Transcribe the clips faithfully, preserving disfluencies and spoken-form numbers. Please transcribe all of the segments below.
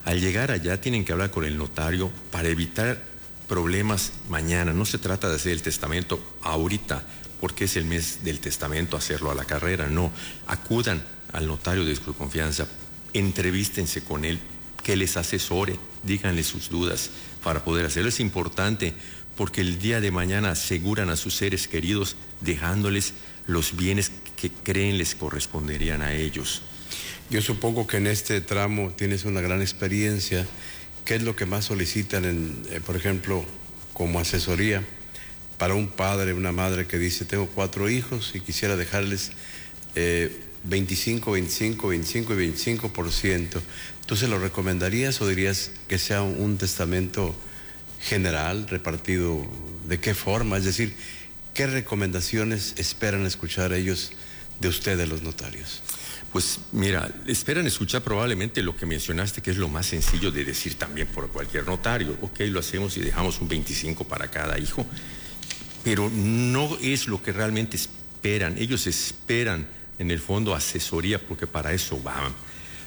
Al llegar allá tienen que hablar con el notario para evitar problemas mañana. No se trata de hacer el testamento ahorita, porque es el mes del testamento, hacerlo a la carrera. No, acudan al notario de su confianza, entrevístense con él, que les asesore, díganle sus dudas para poder hacerlo. Es importante porque el día de mañana aseguran a sus seres queridos dejándoles los bienes que creen les corresponderían a ellos. Yo supongo que en este tramo tienes una gran experiencia. ¿Qué es lo que más solicitan, en, eh, por ejemplo, como asesoría para un padre, una madre que dice, tengo cuatro hijos y quisiera dejarles eh, veinticinco, veinticinco, veinticinco y veinticinco por ciento? ¿Tú se lo recomendarías o dirías que sea un, un testamento general, repartido de qué forma? Es decir, ¿qué recomendaciones esperan escuchar ellos de ustedes, los notarios? Pues mira, esperan escuchar probablemente lo que mencionaste, que es lo más sencillo de decir también por cualquier notario. Ok, lo hacemos y dejamos un veinticinco para cada hijo, pero no es lo que realmente esperan. Ellos esperan, en el fondo, asesoría, porque para eso van.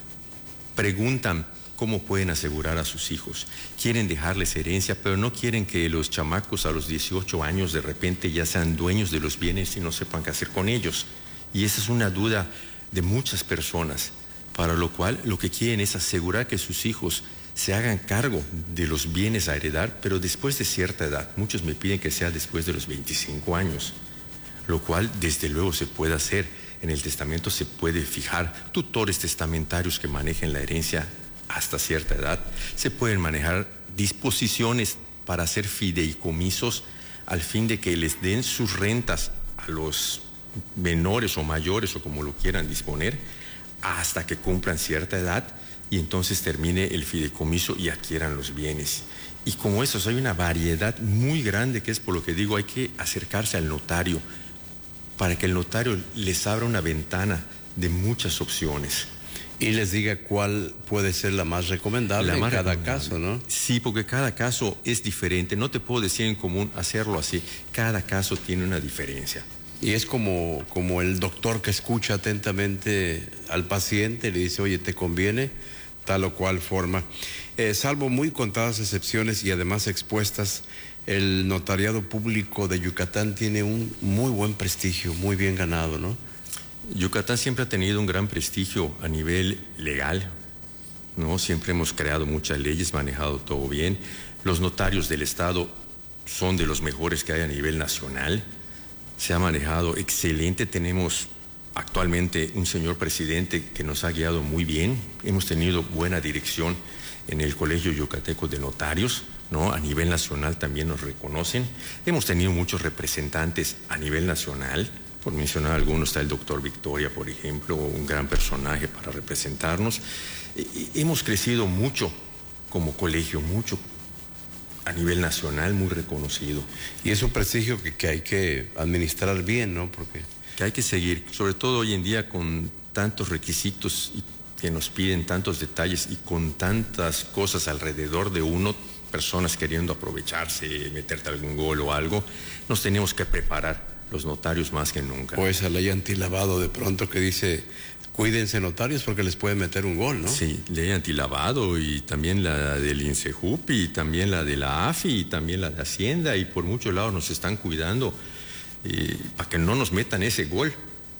Preguntan cómo pueden asegurar a sus hijos. Quieren dejarles herencia, pero no quieren que los chamacos a los dieciocho años de repente ya sean dueños de los bienes y no sepan qué hacer con ellos. Y esa es una duda de muchas personas, para lo cual lo que quieren es asegurar que sus hijos se hagan cargo de los bienes a heredar, pero después de cierta edad. Muchos me piden que sea después de los veinticinco años, lo cual desde luego se puede hacer. En el testamento se puede fijar tutores testamentarios que manejen la herencia hasta cierta edad. Se pueden manejar disposiciones para hacer fideicomisos al fin de que les den sus rentas a los menores o mayores o como lo quieran disponer hasta que cumplan cierta edad y entonces termine el fideicomiso y adquieran los bienes. Y como eso, hay una variedad muy grande, que es por lo que digo, hay que acercarse al notario para que el notario les abra una ventana de muchas opciones. Y les diga cuál puede ser la más recomendable la más en cada recomendable. caso, ¿no? Sí, porque cada caso es diferente. No te puedo decir en común hacerlo así. Cada caso tiene una diferencia. Y es como, como el doctor que escucha atentamente al paciente y le dice, oye, ¿te conviene tal o cual forma? Eh, salvo muy contadas excepciones y además expuestas, el notariado público de Yucatán tiene un muy buen prestigio, muy bien ganado, ¿no? Yucatán siempre ha tenido un gran prestigio a nivel legal, ¿no? Siempre hemos creado muchas leyes, manejado todo bien. Los notarios del Estado son de los mejores que hay a nivel nacional. Se ha manejado excelente. Tenemos actualmente un señor presidente que nos ha guiado muy bien. Hemos tenido buena dirección en el Colegio Yucateco de Notarios, ¿no? A nivel nacional también nos reconocen. Hemos tenido muchos representantes a nivel nacional. Por mencionar algunos, está el doctor Victoria, por ejemplo, un gran personaje para representarnos. Hemos crecido mucho como colegio, mucho a nivel nacional, muy reconocido. Y es un prestigio que, que hay que administrar bien, ¿no? Porque que hay que seguir, sobre todo hoy en día con tantos requisitos y que nos piden tantos detalles y con tantas cosas alrededor de uno, personas queriendo aprovecharse, meterte algún gol o algo, nos tenemos que preparar, los notarios más que nunca. O esa ley antilavado de pronto que dice, cuídense notarios porque les puede meter un gol, ¿no? Sí, ley antilavado y también la del INSEJUP y también la de la A F I y también la de Hacienda, y por muchos lados nos están cuidando eh, para que no nos metan ese gol.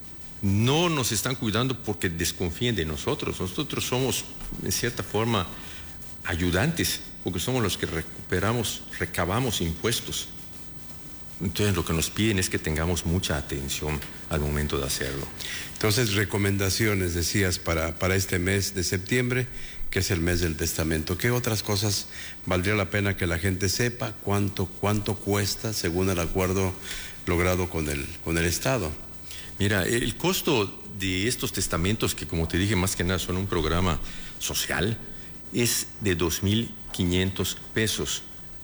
No nos están cuidando porque desconfíen de nosotros. Nosotros somos, en cierta forma, ayudantes, porque somos los que recuperamos, recabamos impuestos. Entonces lo que nos piden es que tengamos mucha atención al momento de hacerlo. Entonces, recomendaciones, decías, para, para este mes de septiembre, que es el mes del testamento. ¿Qué otras cosas valdría la pena que la gente sepa? ¿Cuánto, cuánto cuesta según el acuerdo logrado con el, con el Estado? Mira, el costo de estos testamentos, que como te dije, más que nada son un programa social, es de dos mil quinientos pesos.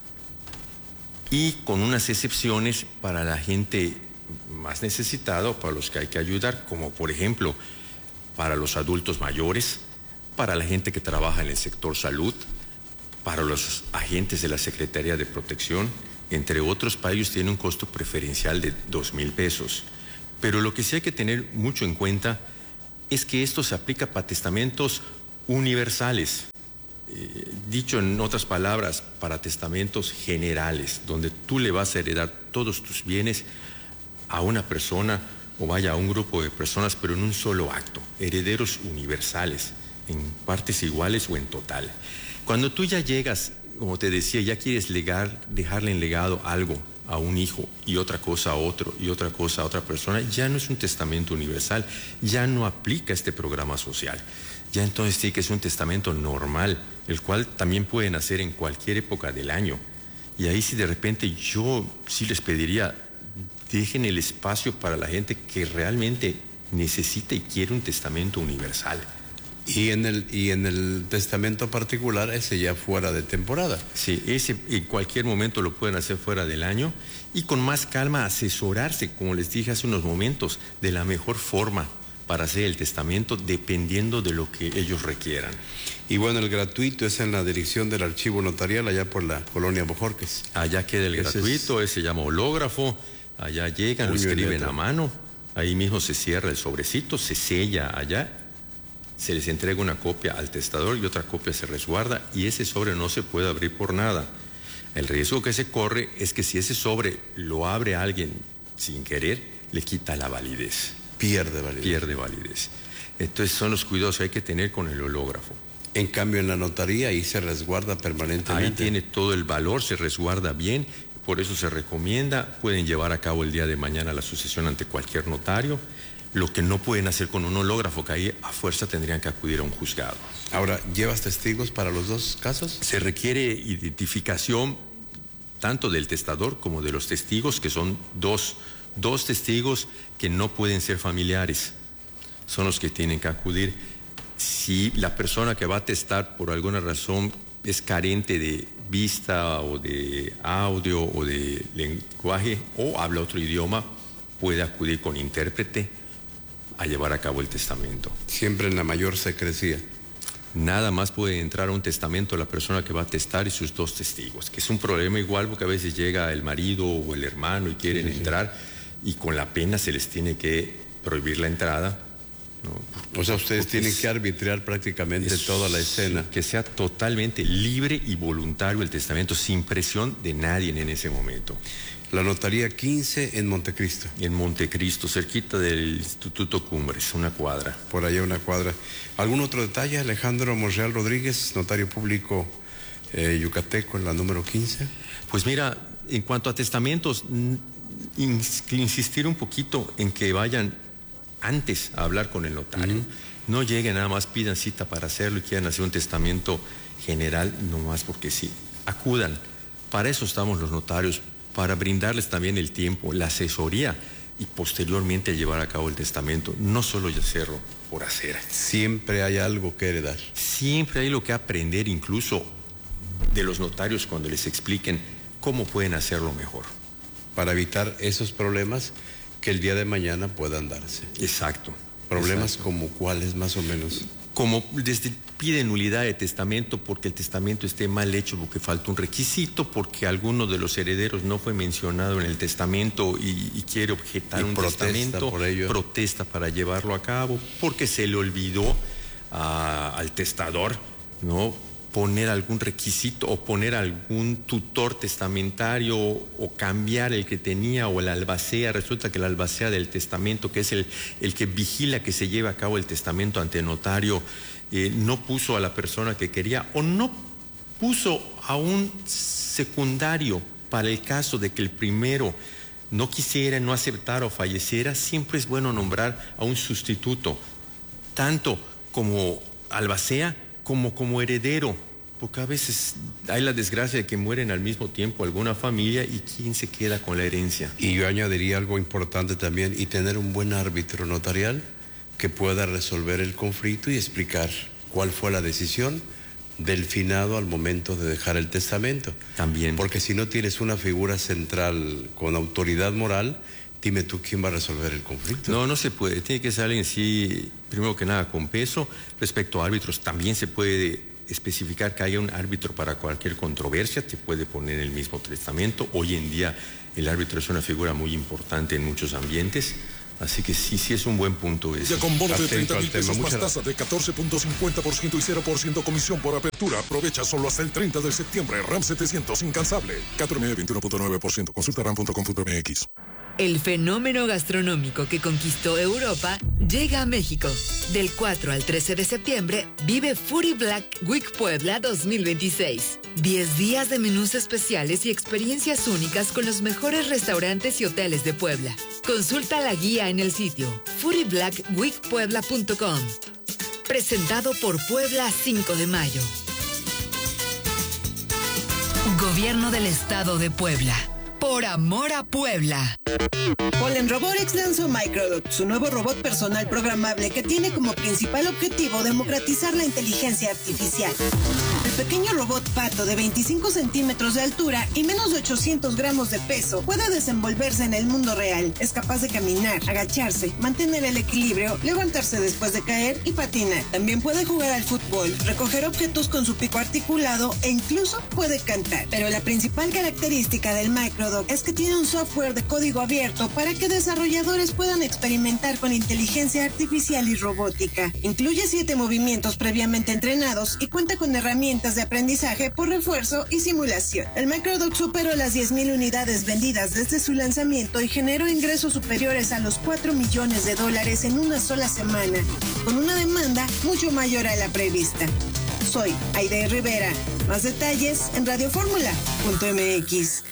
Y con unas excepciones para la gente más necesitada o para los que hay que ayudar, como por ejemplo para los adultos mayores, para la gente que trabaja en el sector salud, para los agentes de la Secretaría de Protección, entre otros. Para ellos tiene un costo preferencial de dos mil pesos. Pero lo que sí hay que tener mucho en cuenta es que esto se aplica para testamentos universales. eh, dicho en otras palabras, para testamentos generales, donde tú le vas a heredar todos tus bienes a una persona o vaya a un grupo de personas, pero en un solo acto, herederos universales, en partes iguales o en total. Cuando tú ya llegas, como te decía, ya quieres legar, dejarle en legado algo a un hijo y otra cosa a otro y otra cosa a otra persona, ya no es un testamento universal, ya no aplica este programa social. Ya entonces sí que es un testamento normal, el cual también pueden hacer en cualquier época del año. Y ahí sí de repente yo sí les pediría, dejen el espacio para la gente que realmente necesita y quiere un testamento universal. Y en el, y en el testamento particular, ese ya fuera de temporada. Sí, ese en cualquier momento lo pueden hacer fuera del año y con más calma asesorarse, como les dije hace unos momentos, de la mejor forma para hacer el testamento dependiendo de lo que ellos requieran. Y bueno, el gratuito es en la dirección del archivo notarial allá por la colonia Bojorques. Allá queda el ese gratuito, es... ese se llama hológrafo, allá llegan, lo escriben a mano, ahí mismo se cierra el sobrecito, se sella allá, se les entrega una copia al testador y otra copia se resguarda y ese sobre no se puede abrir por nada. El riesgo que se corre es que si ese sobre lo abre alguien sin querer, le quita la validez. Pierde validez. Pierde validez. Entonces son los cuidados que hay que tener con el hológrafo. En cambio en la notaría ahí se resguarda permanentemente. Ahí tiene todo el valor, se resguarda bien, por eso se recomienda, pueden llevar a cabo el día de mañana la sucesión ante cualquier notario, lo que no pueden hacer con un hológrafo, que ahí a fuerza tendrían que acudir a un juzgado. Ahora, ¿llevas testigos para los dos casos? Se requiere identificación tanto del testador como de los testigos, que son dos, dos testigos que no pueden ser familiares, son los que tienen que acudir. Si la persona que va a testar por alguna razón es carente de vista o de audio o de lenguaje o habla otro idioma, puede acudir con intérprete a llevar a cabo el testamento. Siempre en la mayor secrecía. Nada más puede entrar a un testamento la persona que va a testar y sus dos testigos, que es un problema igual porque a veces llega el marido o el hermano y quieren sí, sí, entrar sí. y con la pena se les tiene que prohibir la entrada. ¿No? O sea, ustedes tienen es, que arbitrar prácticamente es, toda la escena. Que sea totalmente libre y voluntario el testamento, sin presión de nadie en ese momento. La notaría quince en Montecristo. En Montecristo, cerquita del Instituto Cumbres, una cuadra. Por allá una cuadra. ¿Algún otro detalle? Alejandro Monreal Rodríguez, notario público eh, yucateco, en la número quince. Pues mira, en cuanto a testamentos, insistir un poquito en que vayan antes a hablar con el notario. Uh-huh. No lleguen nada más, pidan cita para hacerlo y quieran hacer un testamento general, no más porque sí. Acudan. Para eso estamos los notarios, para brindarles también el tiempo, la asesoría y posteriormente llevar a cabo el testamento, no solo hacerlo por hacer. Siempre hay algo que heredar. Siempre hay lo que aprender, incluso de los notarios cuando les expliquen cómo pueden hacerlo mejor. Para evitar esos problemas que el día de mañana puedan darse. Exacto. ¿Problemas exacto. como cuáles más o menos? Como desde pide nulidad de testamento porque el testamento esté mal hecho, porque falta un requisito, porque alguno de los herederos no fue mencionado en el testamento y, y quiere objetar y un testamento, por ello. protesta para llevarlo a cabo, porque se le olvidó uh, al testador, ¿no?, poner algún requisito o poner algún tutor testamentario o cambiar el que tenía o el albacea. Resulta que el albacea del testamento, que es el, el que vigila que se lleve a cabo el testamento ante notario, eh, no puso a la persona que quería o no puso a un secundario para el caso de que el primero no quisiera, no aceptara o falleciera. Siempre es bueno nombrar a un sustituto, tanto como albacea como como heredero, porque a veces hay la desgracia de que mueren al mismo tiempo alguna familia y quién se queda con la herencia. Y yo añadiría algo importante también, y tener un buen árbitro notarial que pueda resolver el conflicto y explicar cuál fue la decisión del finado al momento de dejar el testamento. También. Porque si no tienes una figura central con autoridad moral, dime tú quién va a resolver el conflicto. No, no se puede. Tiene que ser alguien, sí, primero que nada, con peso. Respecto a árbitros, también se puede especificar que haya un árbitro para cualquier controversia. Te puede poner el mismo testamento. Hoy en día el árbitro es una figura muy importante en muchos ambientes, Así que sí, sí es un buen punto ese. Ya con bono de Atento treinta al mil tema. pesos más Muchas tasa de catorce punto cincuenta por ciento y cero por ciento comisión por apertura. Aprovecha solo hasta el treinta de septiembre. RAM setecientos incansable. cuatro M veintiuno punto nueve por ciento. Consulta ram punto com punto m x. El fenómeno gastronómico que conquistó Europa llega a México. Del cuatro al trece de septiembre, vive Foodie Black Week Puebla dos mil veintiséis. diez días de menús especiales y experiencias únicas con los mejores restaurantes y hoteles de Puebla. Consulta la guía en el sitio foodie black week puebla punto com. Presentado por Puebla cinco de mayo. Gobierno del Estado de Puebla. Por amor a Puebla. Polen Robotics lanzó Microdot, su nuevo robot personal programable que tiene como principal objetivo democratizar la inteligencia artificial. El pequeño robot pato de veinticinco centímetros de altura y menos de ochocientos gramos de peso puede desenvolverse en el mundo real. Es capaz de caminar, agacharse, mantener el equilibrio, levantarse después de caer y patinar. También puede jugar al fútbol, recoger objetos con su pico articulado e incluso puede cantar. Pero la principal característica del Microdot es que tiene un software de código abierto para que desarrolladores puedan experimentar con inteligencia artificial y robótica. Incluye siete movimientos previamente entrenados y cuenta con herramientas de aprendizaje por refuerzo y simulación. El Microdot superó las diez mil unidades vendidas desde su lanzamiento y generó ingresos superiores a los cuatro millones de dólares en una sola semana, con una demanda mucho mayor a la prevista. Soy Aide Rivera. Más detalles en radio fórmula punto m x.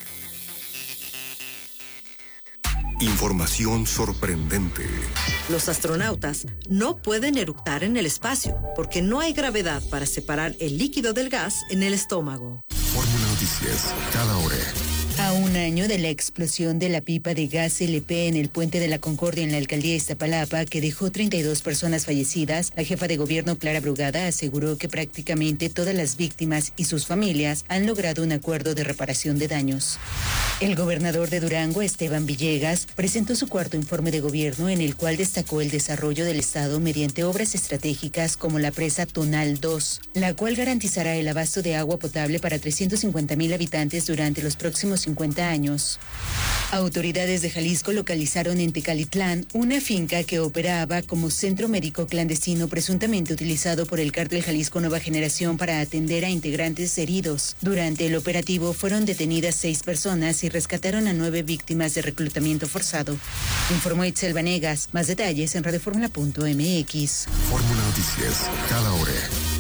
Información sorprendente. Los astronautas no pueden eructar en el espacio porque no hay gravedad para separar el líquido del gas en el estómago. Fórmula Noticias, cada hora. A un año de la explosión de la pipa de gas L P en el Puente de la Concordia en la alcaldía de Iztapalapa, que dejó treinta y dos personas fallecidas, la jefa de gobierno Clara Brugada aseguró que prácticamente todas las víctimas y sus familias han logrado un acuerdo de reparación de daños. El gobernador de Durango, Esteban Villegas, presentó su cuarto informe de gobierno en el cual destacó el desarrollo del estado mediante obras estratégicas como la presa Tonal dos, la cual garantizará el abasto de agua potable para trescientos cincuenta mil habitantes durante los próximos cincuenta años. Autoridades de Jalisco localizaron en Tecalitlán una finca que operaba como centro médico clandestino presuntamente utilizado por el cártel Jalisco Nueva Generación para atender a integrantes heridos. Durante el operativo fueron detenidas seis personas y rescataron a nueve víctimas de reclutamiento forzado. Informó Itzel Vanegas. Más detalles en radio fórmula punto m x. Fórmula Noticias, cada hora.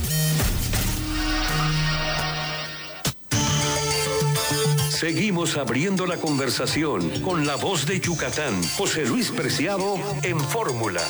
Seguimos abriendo la conversación con la voz de Yucatán, José Luis Preciado, en Fórmula.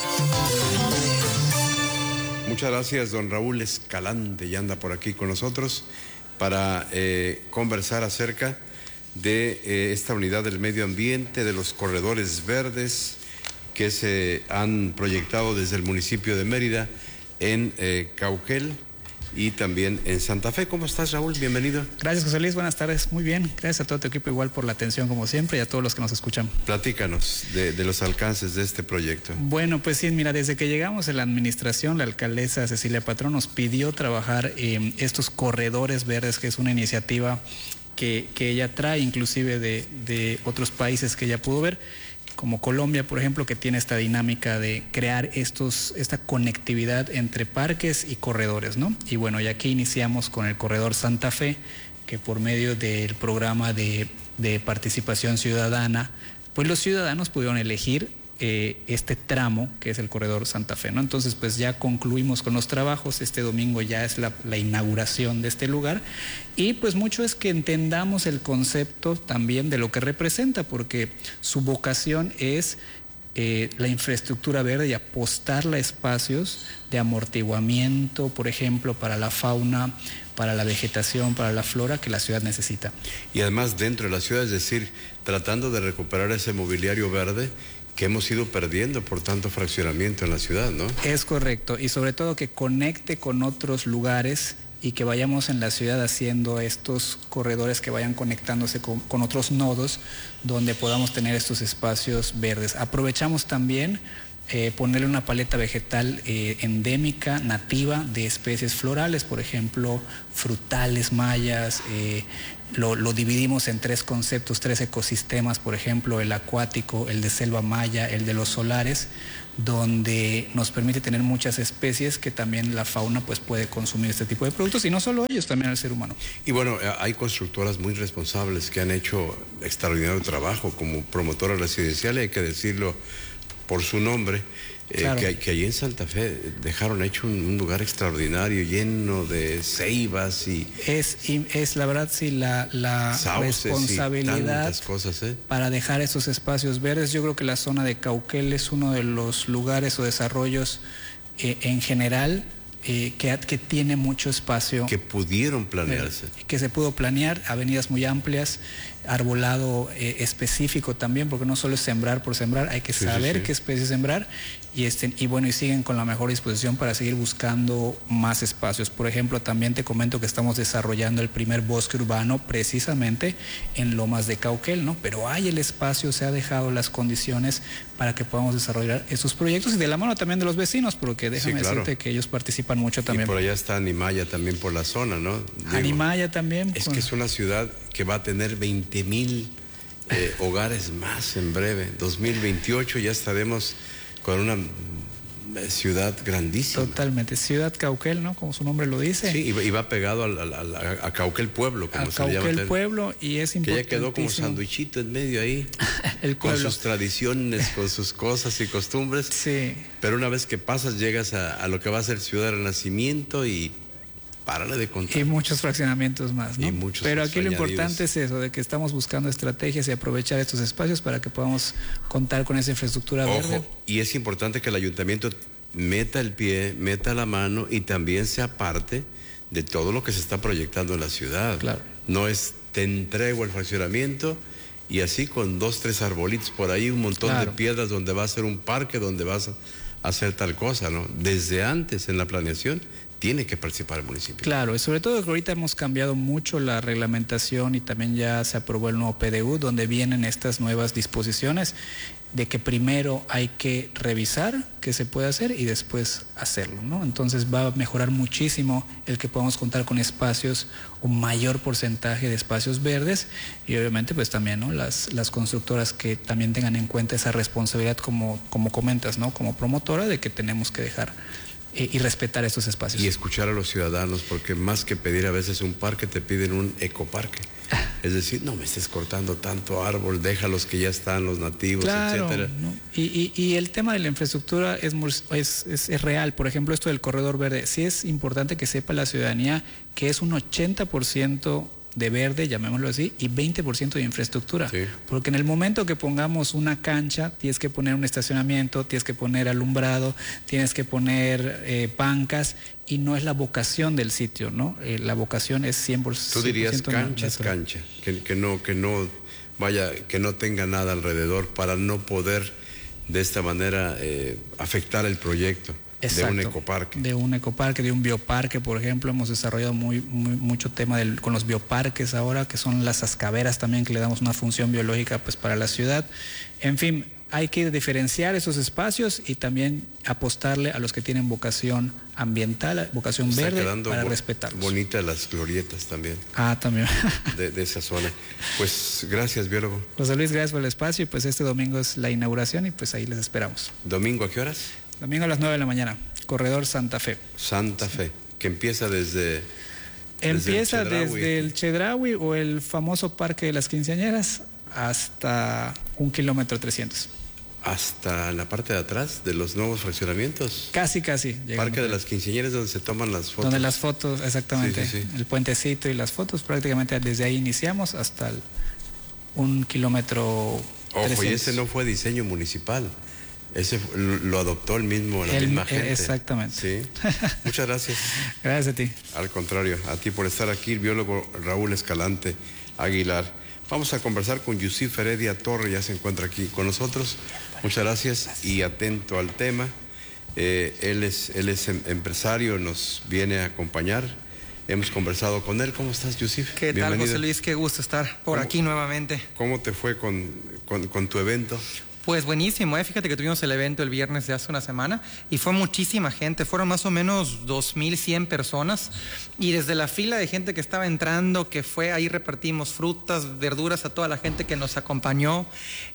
Muchas gracias, don Raúl Escalante, ya anda por aquí con nosotros para eh, conversar acerca de eh, esta unidad del medio ambiente, de los corredores verdes que se han proyectado desde el municipio de Mérida en eh, Cauquel y también en Santa Fe. ¿Cómo estás, Raúl? Bienvenido. Gracias, José Luis. Buenas tardes. Muy bien. Gracias a todo tu equipo igual por la atención como siempre y a todos los que nos escuchan. Platícanos de, de los alcances de este proyecto. Bueno, pues sí, mira, desde que llegamos en la administración, la alcaldesa Cecilia Patrón nos pidió trabajar en estos corredores verdes, que es una iniciativa que, que ella trae inclusive de, de otros países que ella pudo ver, como Colombia, por ejemplo, que tiene esta dinámica de crear estos, esta conectividad entre parques y corredores, ¿no? Y bueno, y aquí iniciamos con el corredor Santa Fe, que por medio del programa de, de participación ciudadana, pues los ciudadanos pudieron elegir eh, este tramo que es el corredor Santa Fe, ¿no? Entonces, pues ya concluimos con los trabajos. Este domingo ya es la, la inauguración de este lugar y pues mucho es que entendamos el concepto también de lo que representa, porque su vocación es eh, la infraestructura verde y apostarle a espacios de amortiguamiento, por ejemplo, para la fauna, para la vegetación, para la flora que la ciudad necesita. Y además dentro de la ciudad, es decir, tratando de recuperar ese mobiliario verde que hemos ido perdiendo por tanto fraccionamiento en la ciudad, ¿no? Es correcto, y sobre todo que conecte con otros lugares y que vayamos en la ciudad haciendo estos corredores que vayan conectándose con, con otros nodos donde podamos tener estos espacios verdes. Aprovechamos también eh, ponerle una paleta vegetal eh, endémica, nativa, de especies florales, por ejemplo, frutales mayas. Eh, lo, lo dividimos en tres conceptos, tres ecosistemas, por ejemplo, el acuático, el de selva maya, el de los solares, donde nos permite tener muchas especies que también la fauna pues puede consumir este tipo de productos, y no solo ellos, también el ser humano. Y bueno, hay constructoras muy responsables que han hecho extraordinario trabajo como promotoras residenciales, hay que decirlo por su nombre, eh, claro. que, que allí en Santa Fe dejaron hecho un, un lugar extraordinario, lleno de ceibas y... Es, es la verdad, sí, la, la responsabilidad cosas, ¿eh? para dejar esos espacios verdes. Yo creo que la zona de Cauquel es uno de los lugares o desarrollos eh, en general eh, que, que tiene mucho espacio. Que pudieron planearse. Eh, que se pudo planear, avenidas muy amplias, arbolado eh, específico también, porque no solo es sembrar por sembrar, hay que saber sí, sí, sí. qué especie sembrar, y, este, y bueno, y siguen con la mejor disposición para seguir buscando más espacios. Por ejemplo, también te comento que estamos desarrollando el primer bosque urbano precisamente en Lomas de Cauquel, ¿no? Pero hay el espacio, se ha dejado las condiciones para que podamos desarrollar esos proyectos, y de la mano también de los vecinos, porque déjame sí, claro. decirte que ellos participan mucho también. Y por allá está Animaya también por la zona, ¿no? Digo, Animaya también. Es con... que es una ciudad que va a tener veinte mil eh, hogares más en breve. dos mil veintiocho ya estaremos con una ciudad grandísima. Totalmente, Ciudad Cauquel, ¿no? Como su nombre lo dice. Sí, y va pegado al, al, al, a Cauquel Pueblo, como a se Cauquel le llama. Cauquel Pueblo, y es importante. Que ya quedó como sanduichito en medio ahí, el con sus tradiciones, con sus cosas y costumbres. Sí. Pero una vez que pasas, llegas a, a lo que va a ser Ciudad del Renacimiento y párale de contar. Y muchos fraccionamientos más, ¿no? Y muchos Pero aquí añadidos. Lo importante es eso, de que estamos buscando estrategias y aprovechar estos espacios para que podamos contar con esa infraestructura Ojo, verde. Y es importante que el ayuntamiento meta el pie, meta la mano y también sea parte de todo lo que se está proyectando en la ciudad. Claro. No es te entrego el fraccionamiento y así con dos, tres arbolitos por ahí, un montón claro. de piedras donde va a ser un parque, donde vas a hacer tal cosa, ¿no? Desde antes en la planeación tiene que participar el municipio. Claro, y sobre todo que ahorita hemos cambiado mucho la reglamentación y también ya se aprobó el nuevo P D U, donde vienen estas nuevas disposiciones de que primero hay que revisar qué se puede hacer y después hacerlo, ¿no? Entonces va a mejorar muchísimo el que podamos contar con espacios, un mayor porcentaje de espacios verdes, y obviamente pues también, ¿no? Las, las constructoras que también tengan en cuenta esa responsabilidad, como, como comentas, ¿no? Como promotora, de que tenemos que dejar y respetar estos espacios. Y escuchar a los ciudadanos, porque más que pedir a veces un parque, te piden un ecoparque. Es decir, no me estés cortando tanto árbol, déjalos que ya están los nativos, claro, etcétera. ¿no? Y, y, y el tema de la infraestructura es, es, es, es real. Por ejemplo, esto del corredor verde, sí es importante que sepa la ciudadanía que es un ochenta por ciento de verde, llamémoslo así, y veinte por ciento de infraestructura. Sí. Porque en el momento que pongamos una cancha, tienes que poner un estacionamiento, tienes que poner alumbrado, tienes que poner eh, bancas, y no es la vocación del sitio, ¿no? Eh, la vocación es cien por ciento. Tú dirías cancha es cancha, que, que, no, que no vaya, que no tenga nada alrededor para no poder de esta manera eh, afectar el proyecto. Exacto, de un ecoparque. De un ecoparque, de un bioparque, por ejemplo. Hemos desarrollado muy, muy mucho tema del, con los bioparques ahora, que son las azcaveras también, que le damos una función biológica pues para la ciudad. En fin, hay que diferenciar esos espacios y también apostarle a los que tienen vocación ambiental, vocación Está verde, para bo respetarlos. Bonitas las glorietas también. Ah, también. de, de esa zona. Pues gracias, biólogo. José Luis, gracias por el espacio, y pues este domingo es la inauguración y pues ahí les esperamos. ¿Domingo a qué horas? Domingo a las nueve de la mañana, Corredor Santa Fe. Santa Fe, que empieza desde... Empieza desde el, desde el Chedraui o el famoso Parque de las Quinceañeras hasta un kilómetro trescientos. Hasta la parte de atrás de los nuevos fraccionamientos. Casi, casi. Parque de las Quinceañeras, donde se toman las fotos. Donde las fotos, exactamente. Sí, sí, sí. El puentecito y las fotos, prácticamente desde ahí iniciamos hasta el, un kilómetro Ojo, trescientos. Y ese no fue diseño municipal. Ese lo adoptó el mismo, la el, misma gente. Exactamente. Sí. Muchas gracias. Gracias a ti. Al contrario, a ti por estar aquí, el biólogo Raúl Escalante Aguilar. Vamos a conversar con Yusif Heredia Torre, ya se encuentra aquí con nosotros. Muchas gracias, gracias. Y atento al tema. Eh, él es, él es empresario, nos viene a acompañar. Hemos conversado con él. ¿Cómo estás, Yusif? ¿Qué Bienvenido. tal, José Luis? Qué gusto estar por aquí nuevamente. ¿Cómo te fue con, con, con tu evento? Pues buenísimo, ¿eh? Fíjate que tuvimos el evento el viernes de hace una semana y fue muchísima gente, fueron más o menos dos mil cien personas y desde la fila de gente que estaba entrando, que fue, ahí repartimos frutas, verduras a toda la gente que nos acompañó,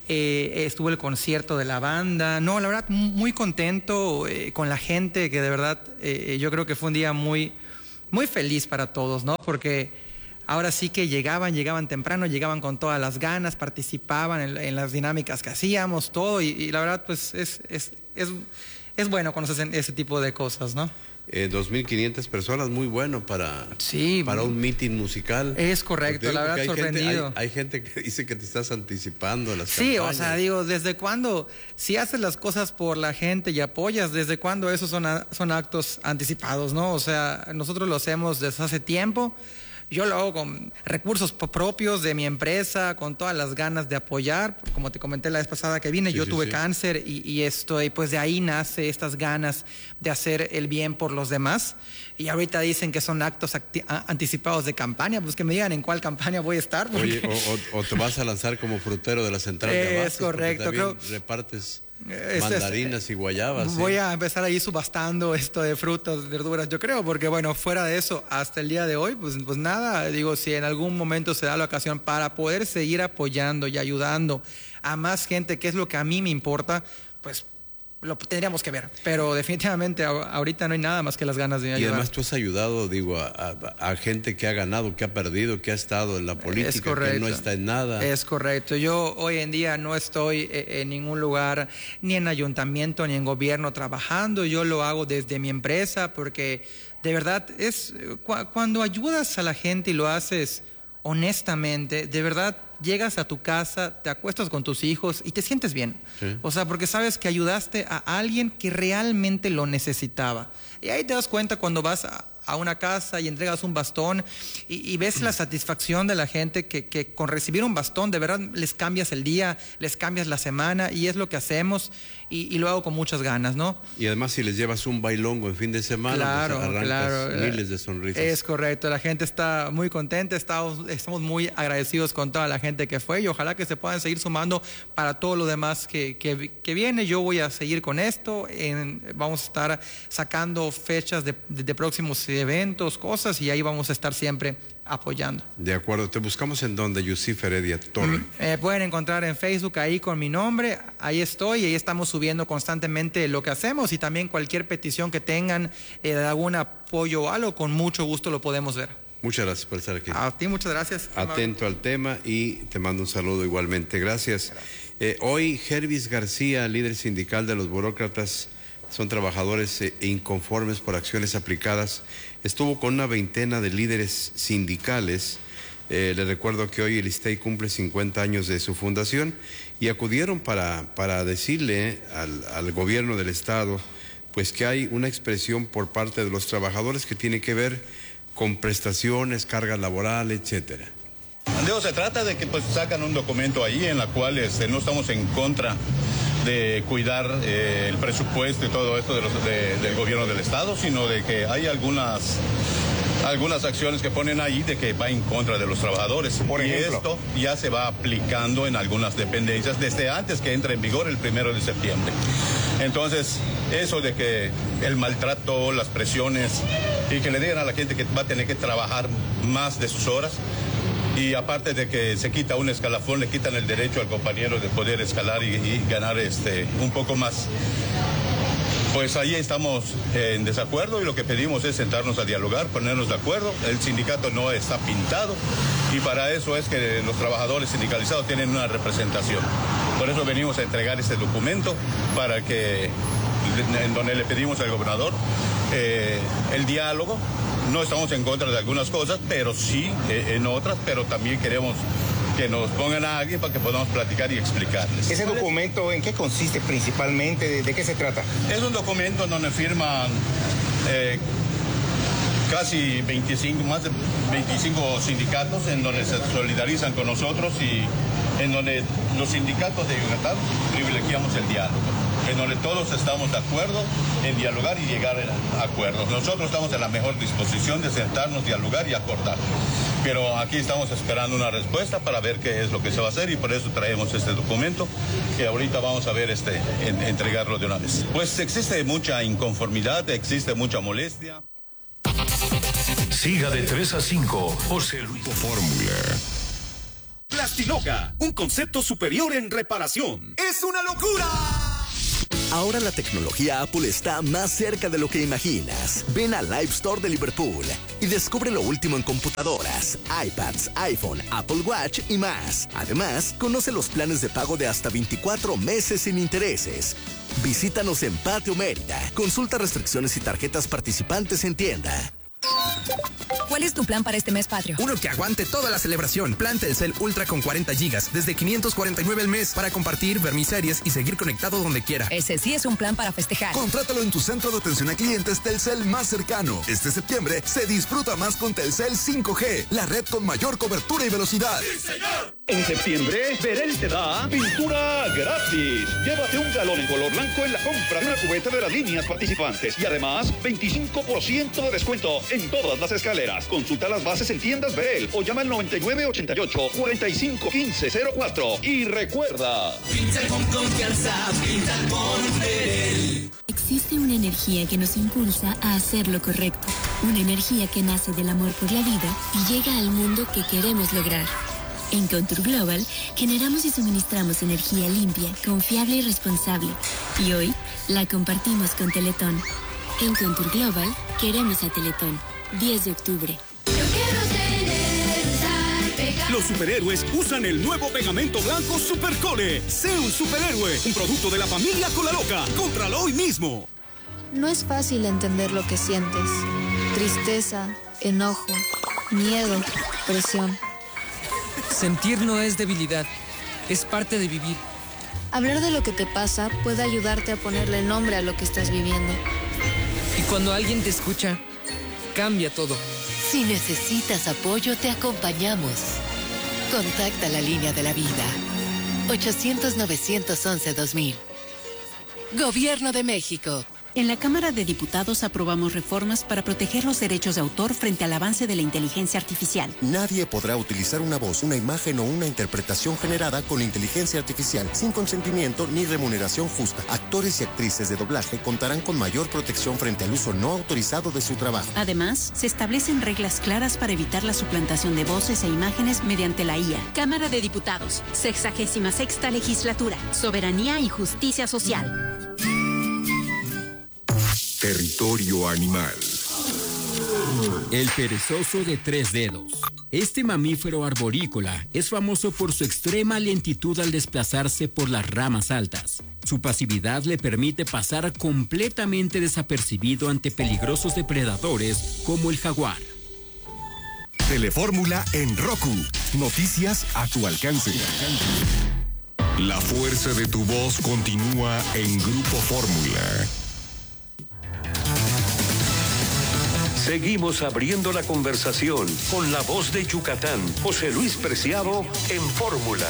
eh, estuvo el concierto de la banda, no, la verdad muy contento eh, con la gente, que de verdad eh, yo creo que fue un día muy, muy feliz para todos, ¿no? Porque ahora sí que llegaban, llegaban temprano, llegaban con todas las ganas, participaban en, en las dinámicas que hacíamos, todo, y, y la verdad, pues, es, es, es, es bueno cuando se hacen ese tipo de cosas, ¿no? Eh, dos mil quinientas personas, muy bueno para, sí, para un meeting musical. Es correcto, la verdad, hay sorprendido. Gente, hay, hay gente que dice que te estás anticipando las sí, campañas. O sea, digo, ¿desde cuándo? Si haces las cosas por la gente y apoyas, ¿desde cuándo esos son, a, son actos anticipados, no? O sea, nosotros lo hacemos desde hace tiempo. Yo lo hago con recursos propios de mi empresa, con todas las ganas de apoyar. Como te comenté la vez pasada que vine, sí, yo sí, tuve sí. cáncer y, y esto, y pues de ahí nace estas ganas de hacer el bien por los demás. Y ahorita dicen que son actos anticipados de campaña, pues que me digan en cuál campaña voy a estar. Porque... Oye, o, o, o te vas a lanzar como frutero de la central de abastos. Es correcto. Creo... repartes... Este, mandarinas y guayabas. Voy ¿sí? a empezar ahí subastando esto de frutas, verduras, yo creo, porque bueno, fuera de eso, hasta el día de hoy, pues, pues nada, digo, si en algún momento se da la ocasión para poder seguir apoyando y ayudando a más gente, que es lo que a mí me importa, pues lo tendríamos que ver, pero definitivamente ahorita no hay nada más que las ganas de ayudar. Y además tú has ayudado, digo, a, a, a gente que ha ganado, que ha perdido, que ha estado en la política, que no está en nada. Es correcto. Yo hoy en día no estoy en ningún lugar, ni en ayuntamiento, ni en gobierno trabajando. Yo lo hago desde mi empresa porque de verdad es cuando ayudas a la gente y lo haces honestamente, de verdad llegas a tu casa, te acuestas con tus hijos y te sientes bien. Sí. O sea, porque sabes que ayudaste a alguien que realmente lo necesitaba. Y ahí te das cuenta cuando vas a, a una casa y entregas un bastón y, y ves la satisfacción de la gente que, que con recibir un bastón de verdad les cambias el día, les cambias la semana, y es lo que hacemos y, y lo hago con muchas ganas, ¿no? Y además si les llevas un bailongo en fin de semana, claro, pues arrancas claro. miles de sonrisas. Es correcto, la gente está muy contenta, estamos, estamos muy agradecidos con toda la gente que fue y ojalá que se puedan seguir sumando para todo lo demás que, que, que viene. Yo voy a seguir con esto, en, vamos a estar sacando fechas de, de, de próximos eventos, cosas, y ahí vamos a estar siempre apoyando. De acuerdo, te buscamos en donde, Yusif Heredia Torre. Mm, eh, pueden encontrar en Facebook ahí con mi nombre, ahí estoy, y ahí estamos subiendo constantemente lo que hacemos, y también cualquier petición que tengan eh, de algún apoyo o algo, con mucho gusto lo podemos ver. Muchas gracias por estar aquí. A ti, muchas gracias. Atento al tema y te mando un saludo igualmente. Gracias. gracias. Eh, hoy, Jervis García, líder sindical de los burócratas, son trabajadores eh, inconformes por acciones aplicadas. Estuvo con una veintena de líderes sindicales. Eh, les recuerdo que hoy el ISTEI cumple cincuenta años de su fundación y acudieron para, para decirle al, al gobierno del Estado pues que hay una expresión por parte de los trabajadores que tiene que ver con prestaciones, carga laboral, etcétera. Digo, se trata de que pues sacan un documento ahí en la cual este, no estamos en contra de cuidar eh, el presupuesto y todo esto de los, de, del gobierno del Estado, sino de que hay algunas algunas acciones que ponen ahí de que va en contra de los trabajadores. Por y ejemplo, esto ya se va aplicando en algunas dependencias desde antes que entre en vigor el primero de septiembre. Entonces, eso de que el maltrato, las presiones y que le digan a la gente que va a tener que trabajar más de sus horas, y aparte de que se quita un escalafón, le quitan el derecho al compañero de poder escalar y, y ganar este un poco más. Pues ahí estamos en desacuerdo y lo que pedimos es sentarnos a dialogar, ponernos de acuerdo. El sindicato no está pintado y para eso es que los trabajadores sindicalizados tienen una representación. Por eso venimos a entregar este documento para que, en donde le pedimos al gobernador eh, el diálogo. No estamos en contra de algunas cosas, pero sí eh, en otras, pero también queremos que nos pongan a alguien para que podamos platicar y explicarles. ¿Ese documento en qué consiste principalmente? ¿De, de qué se trata? Es un documento en donde firman eh, casi veinticinco, más de veinticinco sindicatos, en donde se solidarizan con nosotros y en donde los sindicatos de Yucatán privilegiamos el diálogo. en donde todos estamos de acuerdo en dialogar y llegar a acuerdos. Nosotros estamos en la mejor disposición de sentarnos, dialogar y acordar. Pero aquí estamos esperando una respuesta para ver qué es lo que se va a hacer y por eso traemos este documento que ahorita vamos a ver este, en, entregarlo de una vez. Pues existe mucha inconformidad, existe mucha molestia. Siga de tres a cinco, José Luis. Fórmula. Plastinoca, un concepto superior en reparación. ¡Es una locura! Ahora la tecnología Apple está más cerca de lo que imaginas. Ven al Live Store de Liverpool y descubre lo último en computadoras, iPads, iPhone, Apple Watch y más. Además, conoce los planes de pago de hasta veinticuatro meses sin intereses. Visítanos en Patio Mérida. Consulta restricciones y tarjetas participantes en tienda. ¿Cuál es tu plan para este mes patrio? Uno que aguante toda la celebración. Plan Telcel Ultra con cuarenta gigas, desde quinientos cuarenta y nueve al mes, para compartir, ver mis series y seguir conectado donde quiera. Ese sí es un plan para festejar. Contrátalo en tu centro de atención a clientes Telcel más cercano. Este septiembre se disfruta más con Telcel cinco G, la red con mayor cobertura y velocidad. ¡Sí, señor! En septiembre, Verel te da pintura gratis. Llévate un galón en color blanco en la compra de una cubeta de las líneas participantes. Y además, veinticinco por ciento de descuento en todas las escaleras. Consulta las bases en tiendas Verel o llama al noventa y nueve ochenta y ocho cuarenta y cinco quince cero cuatro. Y recuerda, pinta con confianza, pinta con Verel. Existe una energía que nos impulsa a hacer lo correcto. Una energía que nace del amor por la vida y llega al mundo que queremos lograr. En Contour Global generamos y suministramos energía limpia, confiable y responsable. Y hoy la compartimos con Teletón. En Contour Global queremos a Teletón. diez de octubre. Los superhéroes usan el nuevo pegamento blanco Supercole. Sé un superhéroe, un producto de la familia Colaloca. Cómpralo hoy mismo. No es fácil entender lo que sientes. Tristeza, enojo, miedo, presión. Sentir no es debilidad, es parte de vivir. Hablar de lo que te pasa puede ayudarte a ponerle nombre a lo que estás viviendo. Y cuando alguien te escucha, cambia todo. Si necesitas apoyo, te acompañamos. Contacta la línea de la vida. ochocientos, novecientos once, dos mil. Gobierno de México. En la Cámara de Diputados aprobamos reformas para proteger los derechos de autor frente al avance de la inteligencia artificial. Nadie podrá utilizar una voz, una imagen o una interpretación generada con inteligencia artificial sin consentimiento ni remuneración justa. Actores y actrices de doblaje contarán con mayor protección frente al uso no autorizado de su trabajo. Además, se establecen reglas claras para evitar la suplantación de voces e imágenes mediante la I A. Cámara de Diputados, sexagésima sexta legislatura, soberanía y justicia social. Territorio animal. El perezoso de tres dedos. Este mamífero arborícola es famoso por su extrema lentitud al desplazarse por las ramas altas. Su pasividad le permite pasar completamente desapercibido ante peligrosos depredadores como el jaguar. Telefórmula en Roku. Noticias a tu alcance. La fuerza de tu voz continúa en Grupo Fórmula. Seguimos abriendo la conversación con la voz de Yucatán, José Luis Preciado, en Fórmula.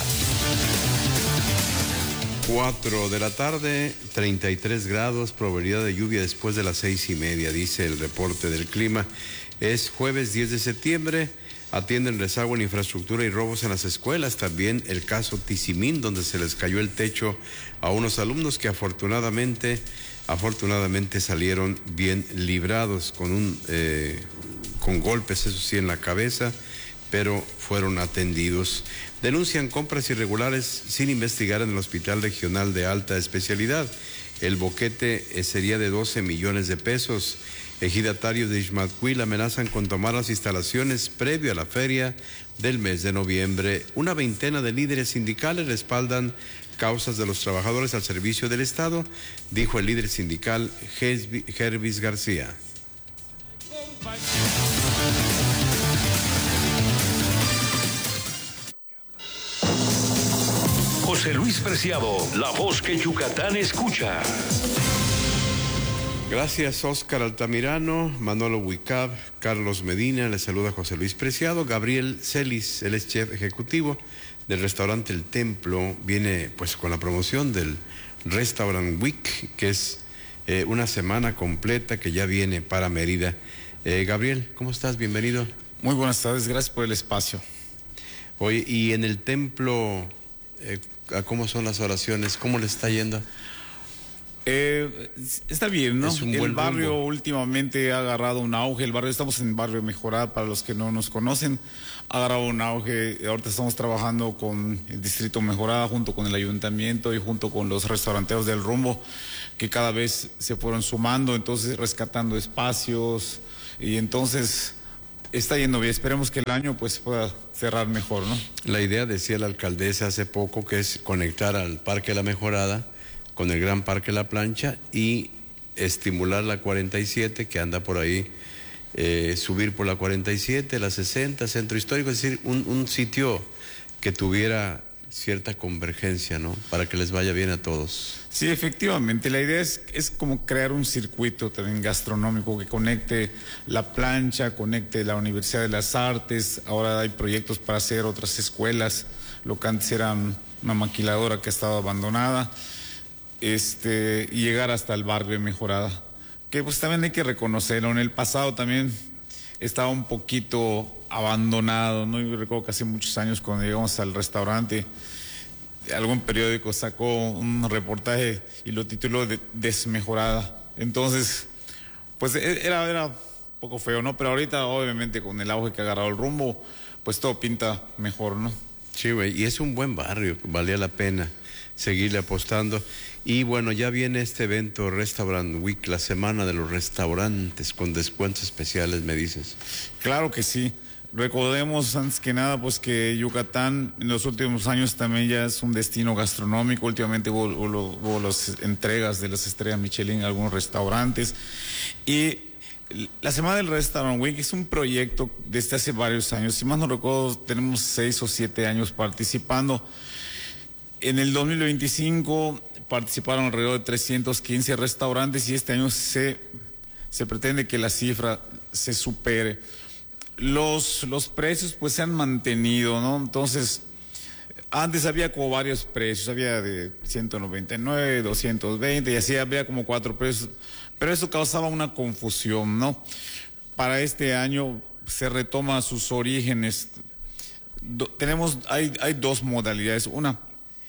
cuatro de la tarde, treinta y tres grados, probabilidad de lluvia después de las seis y media, dice el reporte del clima. Es jueves diez de septiembre, atienden rezago en infraestructura y robos en las escuelas. También el caso Tizimín, donde se les cayó el techo a unos alumnos que afortunadamente... Afortunadamente salieron bien librados con un eh, con golpes, eso sí, en la cabeza, pero fueron atendidos. Denuncian compras irregulares sin investigar en el Hospital Regional de Alta Especialidad. El boquete eh, sería de doce millones de pesos. Ejidatarios de Ixmatquil amenazan con tomar las instalaciones previo a la feria del mes de noviembre. Una veintena de líderes sindicales respaldan causas de los trabajadores al servicio del Estado, dijo el líder sindical Gervis García. José Luis Preciado, la voz que Yucatán escucha. Gracias, Oscar Altamirano, Manolo Huicab, Carlos Medina, le saluda José Luis Preciado. Gabriel Celis, él es chef ejecutivo del restaurante El Templo, viene pues con la promoción del Restaurant Week, que es eh, una semana completa que ya viene para Mérida. Eh, Gabriel, ¿cómo estás? Bienvenido. Muy buenas tardes, gracias por el espacio. Oye, y en el templo, eh, ¿cómo son las oraciones? ¿Cómo le está yendo? Eh, está bien, ¿no? Es un el buen barrio rumbo. últimamente ha agarrado un auge. El barrio, estamos en Barrio Mejorada, para los que no nos conocen, ha agarrado un auge. Ahorita estamos trabajando con el Distrito Mejorada, junto con el Ayuntamiento y junto con los restauranteros del rumbo, que cada vez se fueron sumando, entonces rescatando espacios, y entonces está yendo bien. Esperemos que el año pues pueda cerrar mejor, ¿no? La idea, decía la alcaldesa hace poco, que es conectar al Parque La Mejorada con el Gran Parque La Plancha y estimular la cuarenta y siete, que anda por ahí, eh, subir por la cuarenta y siete, la sesenta, Centro Histórico, es decir, un, un sitio que tuviera cierta convergencia, ¿no? Para que les vaya bien a todos. Sí, efectivamente, la idea es, es como crear un circuito también gastronómico que conecte La Plancha, conecte la Universidad de las Artes. Ahora hay proyectos para hacer otras escuelas, lo que antes era una maquiladora que ha estado abandonada. Este, y llegar hasta el Barrio Mejorada, que pues también hay que reconocerlo. En el pasado también estaba un poquito abandonado, ¿no? Yo recuerdo que hace muchos años, cuando llegamos al restaurante, algún periódico sacó un reportaje y lo tituló de Desmejorada. Entonces, pues era, era un poco feo, ¿no? Pero ahorita, obviamente, con el auge que ha agarrado el rumbo, pues todo pinta mejor, ¿no? Sí, güey, y es un buen barrio, valía la pena seguirle apostando. Y bueno, ya viene este evento Restaurant Week, la semana de los restaurantes con descuentos especiales, me dices. Claro que sí. Recordemos antes que nada pues que Yucatán en los últimos años también ya es un destino gastronómico. Últimamente hubo, hubo, hubo las entregas de las estrellas Michelin en algunos restaurantes. Y la Semana del Restaurant Week es un proyecto desde hace varios años. Si más no recuerdo, tenemos seis o siete años participando. En el dos mil veinticinco participaron alrededor de trescientos quince restaurantes y este año se, se pretende que la cifra se supere. Los, los precios pues se han mantenido, ¿no? Entonces, antes había como varios precios, había de ciento noventa y nueve, doscientos veinte y así había como cuatro precios, pero eso causaba una confusión, ¿no? Para este año se retoma sus orígenes. Do, tenemos, hay, hay dos modalidades. Una,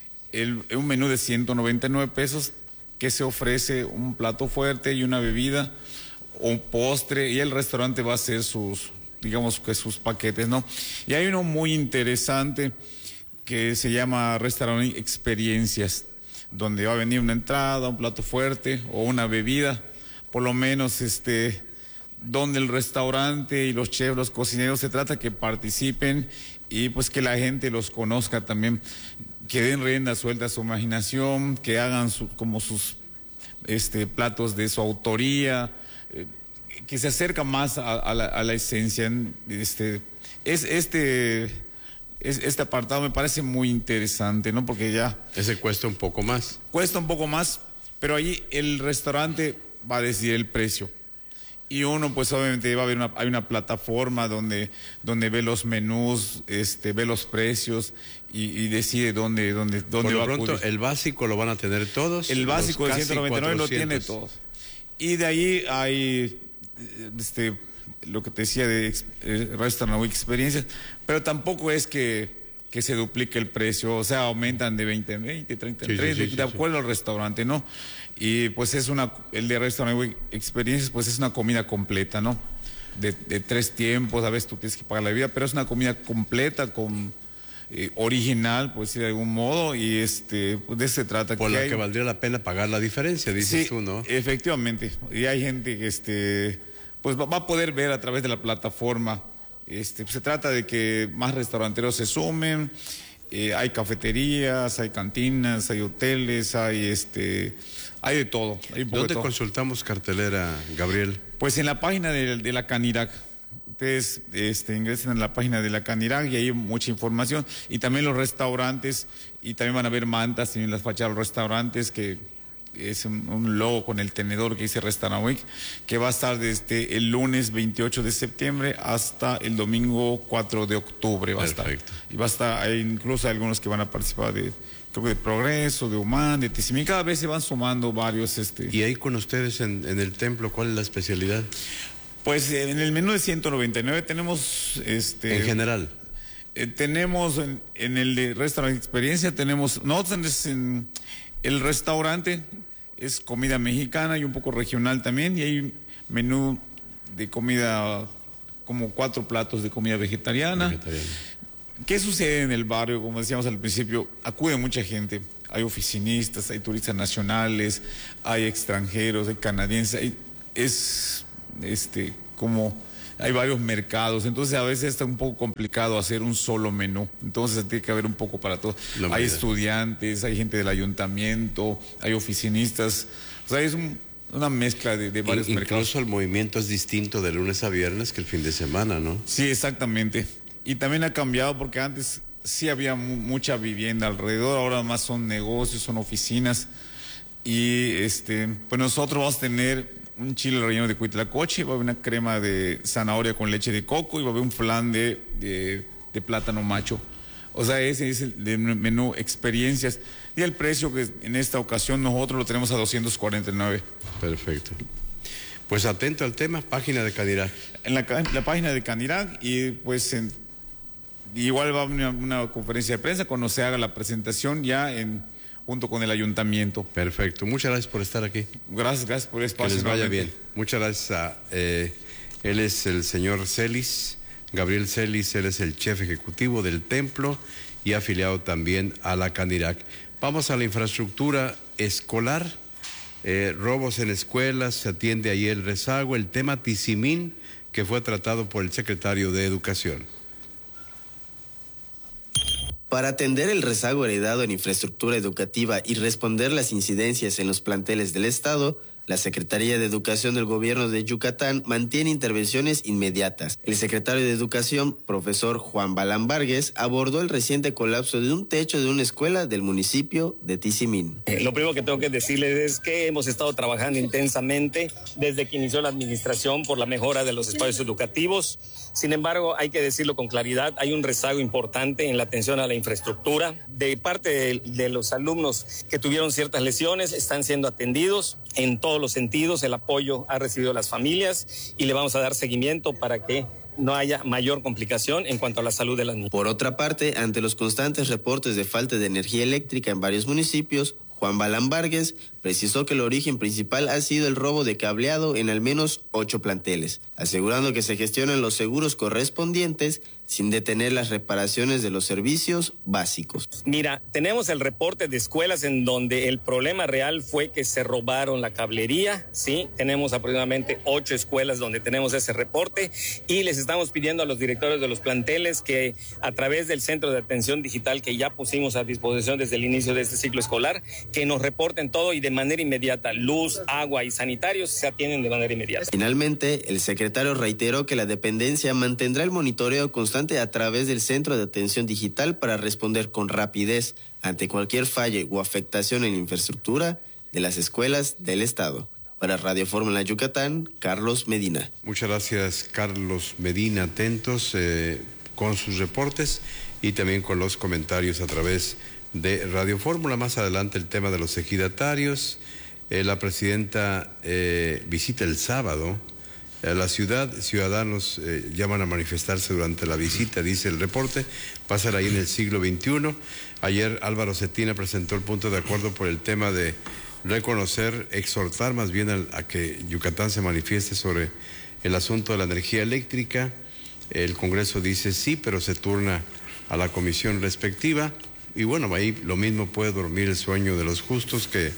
El, un menú de ciento noventa y nueve pesos que se ofrece un plato fuerte y una bebida, un postre, y el restaurante va a hacer sus, digamos que sus paquetes, ¿no? Y hay uno muy interesante que se llama Restaurant Experiencias, donde va a venir una entrada, un plato fuerte o una bebida, por lo menos este, donde el restaurante y los chefs, los cocineros, se trata que participen y pues que la gente los conozca también, que den rienda suelta a su imaginación, que hagan su, como sus este, platos de su autoría, eh, que se acerca más a, a, la, a la esencia. Este, es, este, es, este apartado me parece muy interesante, ¿no? Porque ya... Ese cuesta un poco más. Cuesta un poco más, pero ahí el restaurante va a decidir el precio. Y uno, pues obviamente va a haber una, hay una plataforma donde, donde ve los menús, este, ve los precios y, y decide dónde, dónde, dónde Por va lo a pronto, acudir. el básico lo van a tener todos. El básico de casi ciento noventa y nueve lo tiene cuatrocientos. todos. Y de ahí hay, este, lo que te decía de eh, Restaurant Week Experiencias, pero tampoco es que, que se duplique el precio, o sea, aumentan de veinte en veinte, treinta en Sí, sí, treinta, sí, sí, de sí. acuerdo al restaurante, ¿no? Y pues es una, el de Restaurant Week Experiencias, pues es una comida completa, ¿no? De, de tres tiempos, a veces tú tienes que pagar la bebida, pero es una comida completa, con eh, original, por decir de algún modo, y este, pues de eso se trata. Por que la hay- que valdría la pena pagar la diferencia, dices Sí, tú, ¿no? efectivamente. Y hay gente que este, pues va, va a poder ver a través de la plataforma. Este, se trata de que más restauranteros se sumen. Eh, hay cafeterías, hay cantinas, hay hoteles, hay este, hay de todo. Hay un poco de ¿Dónde todo. consultamos cartelera, Gabriel? Pues en la página de, de la Canirac. Ustedes este, ingresen en la página de la Canirac y hay mucha información. Y también los restaurantes, y también van a ver mantas en las fachadas de los restaurantes que, es un, un logo con el tenedor que dice Restaurant Week, que va a estar desde el lunes veintiocho de septiembre hasta el domingo cuatro de octubre. Va Perfecto. a estar. Y va a estar, hay incluso algunos que van a participar de, creo que de Progreso, de Humán, de Tizimín. Cada vez se van sumando varios. Este... ¿Y ahí con ustedes en, en el templo, cuál es la especialidad? Pues en el menú de ciento noventa y nueve tenemos... Este, en general. Eh, tenemos en, en el de Restaurant Experiencia, tenemos... Nosotros en el restaurante es comida mexicana y un poco regional también, y hay menú de comida, como cuatro platos de comida vegetariana. Vegetariana. ¿Qué sucede en el barrio? Como decíamos al principio, acude mucha gente. Hay oficinistas, hay turistas nacionales, hay extranjeros, hay canadienses, hay, es este como hay varios mercados, entonces a veces está un poco complicado hacer un solo menú, entonces tiene que haber un poco para todos. No, hay mira. estudiantes, hay gente del ayuntamiento, hay oficinistas, o sea, es un, una mezcla de, de varios In, mercados. Incluso el movimiento es distinto de lunes a viernes que el fin de semana, ¿no? Sí, exactamente. Y también ha cambiado porque antes sí había mu mucha vivienda alrededor, ahora más son negocios, son oficinas. Y este, pues nosotros vamos a tener un chile relleno de cuitlacoche, va a haber una crema de zanahoria con leche de coco y va a haber un flan de, de, de plátano macho. O sea, ese es el de menú experiencias. Y el precio que en esta ocasión nosotros lo tenemos a doscientos cuarenta y nueve. Perfecto. Pues atento al tema, página de Canirac. En la, la página de Canirac y pues en, igual va a haber una, una conferencia de prensa cuando se haga la presentación ya en... junto con el ayuntamiento. Perfecto. Muchas gracias por estar aquí. Gracias, gracias por el espacio. Que les vaya bien. Muchas gracias a... Eh, él es el señor Celis, Gabriel Celis, él es el chef ejecutivo del templo y afiliado también a la Canirac. Vamos a la infraestructura escolar. Eh, robos en escuelas, se atiende ahí el rezago, el tema Tizimín, que fue tratado por el secretario de Educación. Para atender el rezago heredado en infraestructura educativa y responder las incidencias en los planteles del Estado, la Secretaría de Educación del Gobierno de Yucatán mantiene intervenciones inmediatas. El secretario de Educación, profesor Juan Balán Vargas, abordó el reciente colapso de un techo de una escuela del municipio de Tizimín. Eh, lo primero que tengo que decirles es que hemos estado trabajando intensamente desde que inició la administración por la mejora de los espacios educativos. Sin embargo, hay que decirlo con claridad, hay un rezago importante en la atención a la infraestructura. De parte de, de los alumnos que tuvieron ciertas lesiones, están siendo atendidos en todos los sentidos. El apoyo ha recibido las familias y le vamos a dar seguimiento para que no haya mayor complicación en cuanto a la salud de las niñas. Por otra parte, ante los constantes reportes de falta de energía eléctrica en varios municipios, Juan Balán Vargas precisó que el origen principal ha sido el robo de cableado en al menos ocho planteles, asegurando que se gestionan los seguros correspondientes sin detener las reparaciones de los servicios básicos. Mira, tenemos el reporte de escuelas en donde el problema real fue que se robaron la cablería, ¿sí? Tenemos aproximadamente ocho escuelas donde tenemos ese reporte y les estamos pidiendo a los directores de los planteles que a través del centro de atención digital que ya pusimos a disposición desde el inicio de este ciclo escolar, que nos reporten todo y de manera inmediata, luz, agua y sanitarios se atienden de manera inmediata. Finalmente, el secretario reiteró que la dependencia mantendrá el monitoreo constante a través del centro de atención digital para responder con rapidez ante cualquier falle o afectación en la infraestructura de las escuelas del Estado. Para Radio Fórmula Yucatán, Carlos Medina. Muchas gracias, Carlos Medina. Atentos eh, con sus reportes y también con los comentarios a través de Radio Fórmula. Más adelante el tema de los ejidatarios. Eh, la presidenta eh, visita el sábado a la ciudad. Ciudadanos eh, llaman a manifestarse durante la visita, dice el reporte. Pasan ahí en el siglo veintiuno. Ayer Álvaro Cetina presentó el punto de acuerdo por el tema de reconocer, exhortar más bien a, a que Yucatán se manifieste sobre el asunto de la energía eléctrica. El Congreso dice sí, pero se turna a la comisión respectiva. Y bueno, ahí lo mismo puede dormir el sueño de los justos que,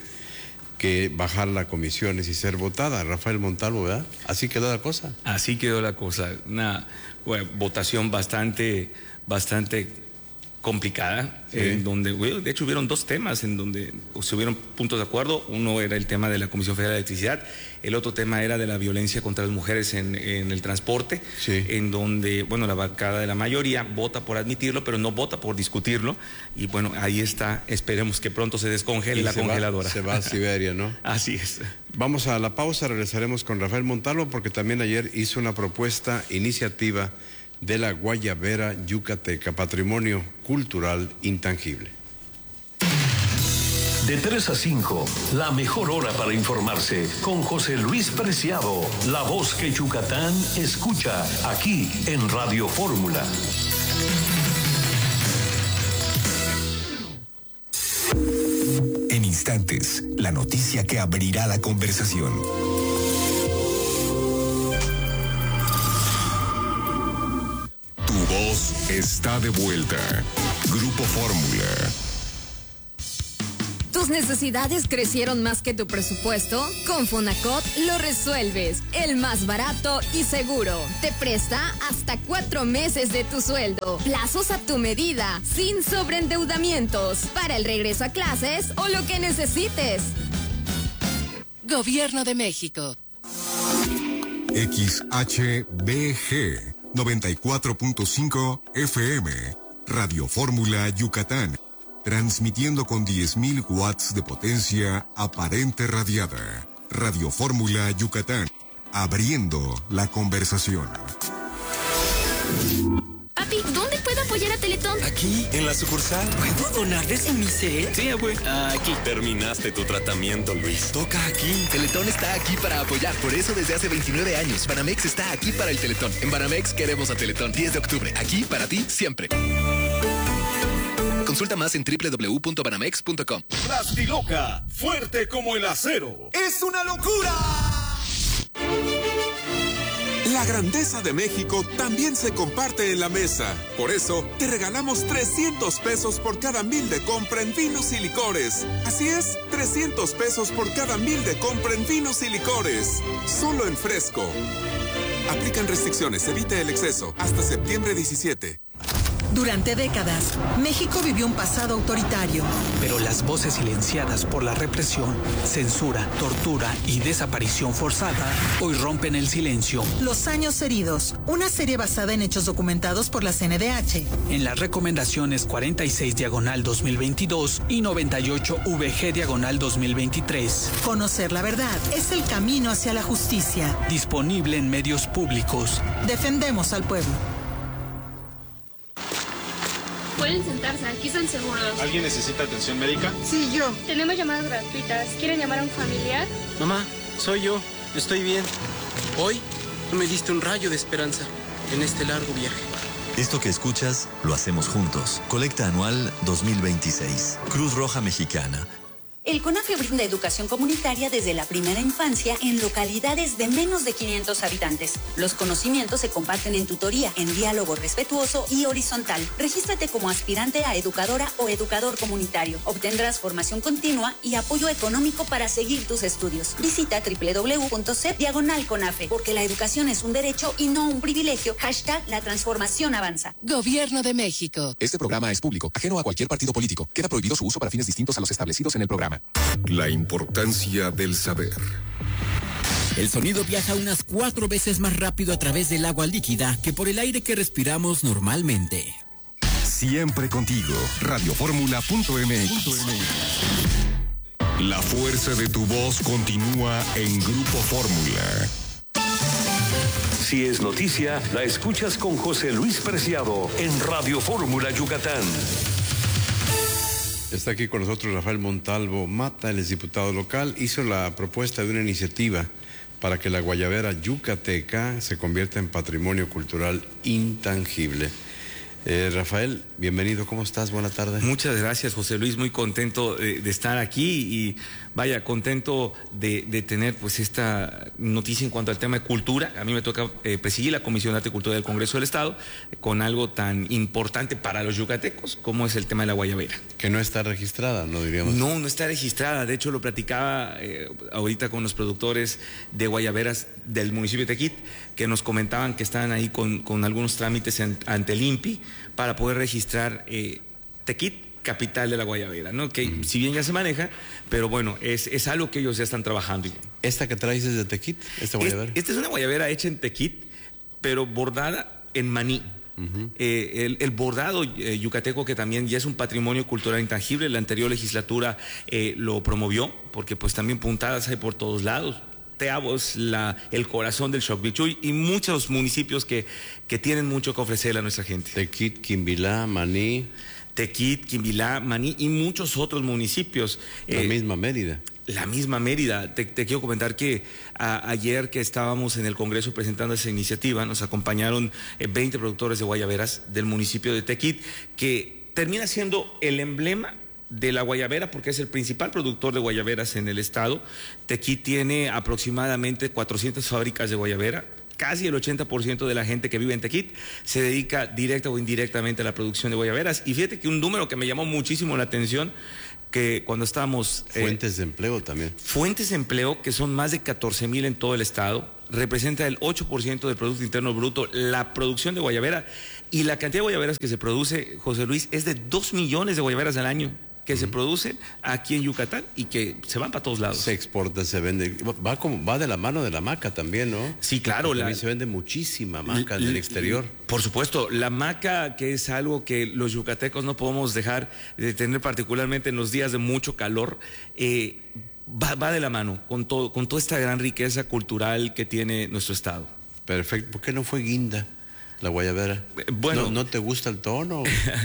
que bajar la comisión y ser votada. Rafael Montalvo, ¿verdad? Así quedó la cosa. Así quedó la cosa. Una bueno, votación bastante, bastante complicada, Sí. en donde, bueno, de hecho hubieron dos temas en donde se hubieron puntos de acuerdo. Uno era el tema de la Comisión Federal de Electricidad, el otro tema era de la violencia contra las mujeres en, en el transporte, Sí. en donde, bueno, la bancada de la mayoría vota por admitirlo, pero no vota por discutirlo, y bueno, ahí está, esperemos que pronto se descongele Y la se va- congeladora. se va a Siberia, ¿no? Así es. Vamos a la pausa, regresaremos con Rafael Montalvo porque también ayer hizo una propuesta, iniciativa de la Guayabera Yucateca, patrimonio cultural intangible. De tres a cinco, la mejor hora para informarse con José Luis Preciado, la voz que Yucatán escucha aquí en Radio Fórmula. En instantes, la noticia que abrirá la conversación. Tu voz está de vuelta. Grupo Fórmula. ¿Tus necesidades crecieron más que tu presupuesto? Con Fonacot lo resuelves. El más barato y seguro. Te presta hasta cuatro meses de tu sueldo. Plazos a tu medida, sin sobreendeudamientos. Para el regreso a clases o lo que necesites. Gobierno de México. X H B G noventa y cuatro punto cinco F M. Radio Fórmula Yucatán. Transmitiendo con diez mil watts de potencia aparente radiada. Radio Fórmula Yucatán. Abriendo la conversación. Papi, ¿dónde puedo apoyar a Teletón? Aquí, en la sucursal. ¿Puedo donarles en mi set? Sí, güey. Aquí. Terminaste tu tratamiento, Luis. Toca aquí. Teletón está aquí para apoyar. Por eso desde hace veintinueve años, Banamex está aquí para el Teletón. En Banamex queremos a Teletón. diez de octubre. Aquí para ti siempre. Consulta más en doble u doble u doble u punto banamex punto com. Plastiloca, fuerte como el acero. ¡Es una locura! La grandeza de México también se comparte en la mesa. Por eso, te regalamos trescientos pesos por cada mil de compra en vinos y licores. Así es, trescientos pesos por cada mil de compra en vinos y licores. Solo en Fresco. Aplican restricciones, evite el exceso. Hasta septiembre diecisiete. Durante décadas, México vivió un pasado autoritario. Pero las voces silenciadas por la represión, censura, tortura y desaparición forzada hoy rompen el silencio. Los años heridos, una serie basada en hechos documentados por la C N D H. En las recomendaciones cuarenta y seis diagonal dos mil veintidós y noventa y ocho V G diagonal dos mil veintitrés. Conocer la verdad es el camino hacia la justicia. Disponible en medios públicos. Defendemos al pueblo. Pueden sentarse, aquí están seguros. ¿Alguien necesita atención médica? Sí, yo. Tenemos llamadas gratuitas. ¿Quieren llamar a un familiar? Mamá, soy yo. Estoy bien. Hoy me diste un rayo de esperanza en este largo viaje. Esto que escuchas, lo hacemos juntos. Colecta anual dos mil veintiséis. Cruz Roja Mexicana. El CONAFE brinda educación comunitaria desde la primera infancia en localidades de menos de quinientos habitantes. Los conocimientos se comparten en tutoría, en diálogo respetuoso y horizontal. Regístrate como aspirante a educadora o educador comunitario. Obtendrás formación continua y apoyo económico para seguir tus estudios. Visita doble u doble u doble u punto c e p diagonal CONAFE, porque la educación es un derecho y no un privilegio. Hashtag la transformación avanza. Gobierno de México. Este programa es público, ajeno a cualquier partido político. Queda prohibido su uso para fines distintos a los establecidos en el programa. La importancia del saber. El sonido viaja unas cuatro veces más rápido a través del agua líquida que por el aire que respiramos normalmente. Siempre contigo. Radio Fórmula punto m x. La fuerza de tu voz continúa en Grupo Fórmula. Si es noticia, la escuchas con José Luis Preciado en Radio Fórmula Yucatán. Está aquí con nosotros Rafael Montalvo Mata, él es diputado local, hizo la propuesta de una iniciativa para que la guayabera yucateca se convierta en patrimonio cultural intangible. Eh, Rafael, bienvenido, ¿cómo estás? Buenas tardes. Muchas gracias, José Luis, muy contento de, de estar aquí y vaya, contento de, de tener pues esta noticia en cuanto al tema de cultura. A mí me toca eh, presidir la Comisión de Arte y Cultura del Congreso del Estado eh, con algo tan importante para los yucatecos como es el tema de la guayabera. Que no está registrada, ¿no diríamos? No, no está registrada. De hecho, lo platicaba eh, ahorita con los productores de guayaberas del municipio de Tequit, que nos comentaban que estaban ahí con, con algunos trámites en, ante el I N P I para poder registrar eh, Tequit, capital de la guayabera, ¿no? Que mm. si bien ya se maneja, pero bueno, es, es algo que ellos ya están trabajando. ¿Esta que traes es de Tequit, esta guayabera? Es, esta es una guayabera hecha en Tequit, pero bordada en maní. Uh-huh. eh, el, el bordado eh, yucateco, que también ya es un patrimonio cultural intangible, la anterior legislatura eh, lo promovió, porque pues también puntadas hay por todos lados. Teabo es la, el corazón del Xocbichuy y muchos municipios que, que tienen mucho que ofrecerle a nuestra gente. Tequit, Quimbilá, Maní. Tequit, Quimbilá, Maní y muchos otros municipios. La eh, misma Mérida. La misma Mérida. Te, te quiero comentar que a, ayer que estábamos en el Congreso presentando esa iniciativa, nos acompañaron eh, veinte productores de guayaberas del municipio de Tequit, que termina siendo el emblema de la guayabera, porque es el principal productor de guayaberas en el estado. Tequit tiene aproximadamente cuatrocientas fábricas de guayabera. Casi el ochenta por ciento de la gente que vive en Tequit se dedica directa o indirectamente a la producción de guayaberas. Y fíjate que un número que me llamó muchísimo la atención, que cuando estábamos... Fuentes eh, de empleo también. Fuentes de empleo, que son más de catorce mil en todo el estado, representa el ocho por ciento del Producto Interno Bruto, la producción de guayabera. Y la cantidad de guayaberas que se produce, José Luis, es de dos millones de guayaberas al año que uh-huh. se producen aquí en Yucatán y que se van para todos lados. Se exporta, se vende, va como va de la mano de la maca también, ¿no? Sí, claro. La, se vende muchísima maca en el exterior. Por supuesto, la maca, que es algo que los yucatecos no podemos dejar de tener, particularmente en los días de mucho calor, eh, va, va de la mano con, todo, con toda esta gran riqueza cultural que tiene nuestro estado. Perfecto. ¿Por qué no fue guinda la guayabera? Bueno, ¿No, no te gusta el tono?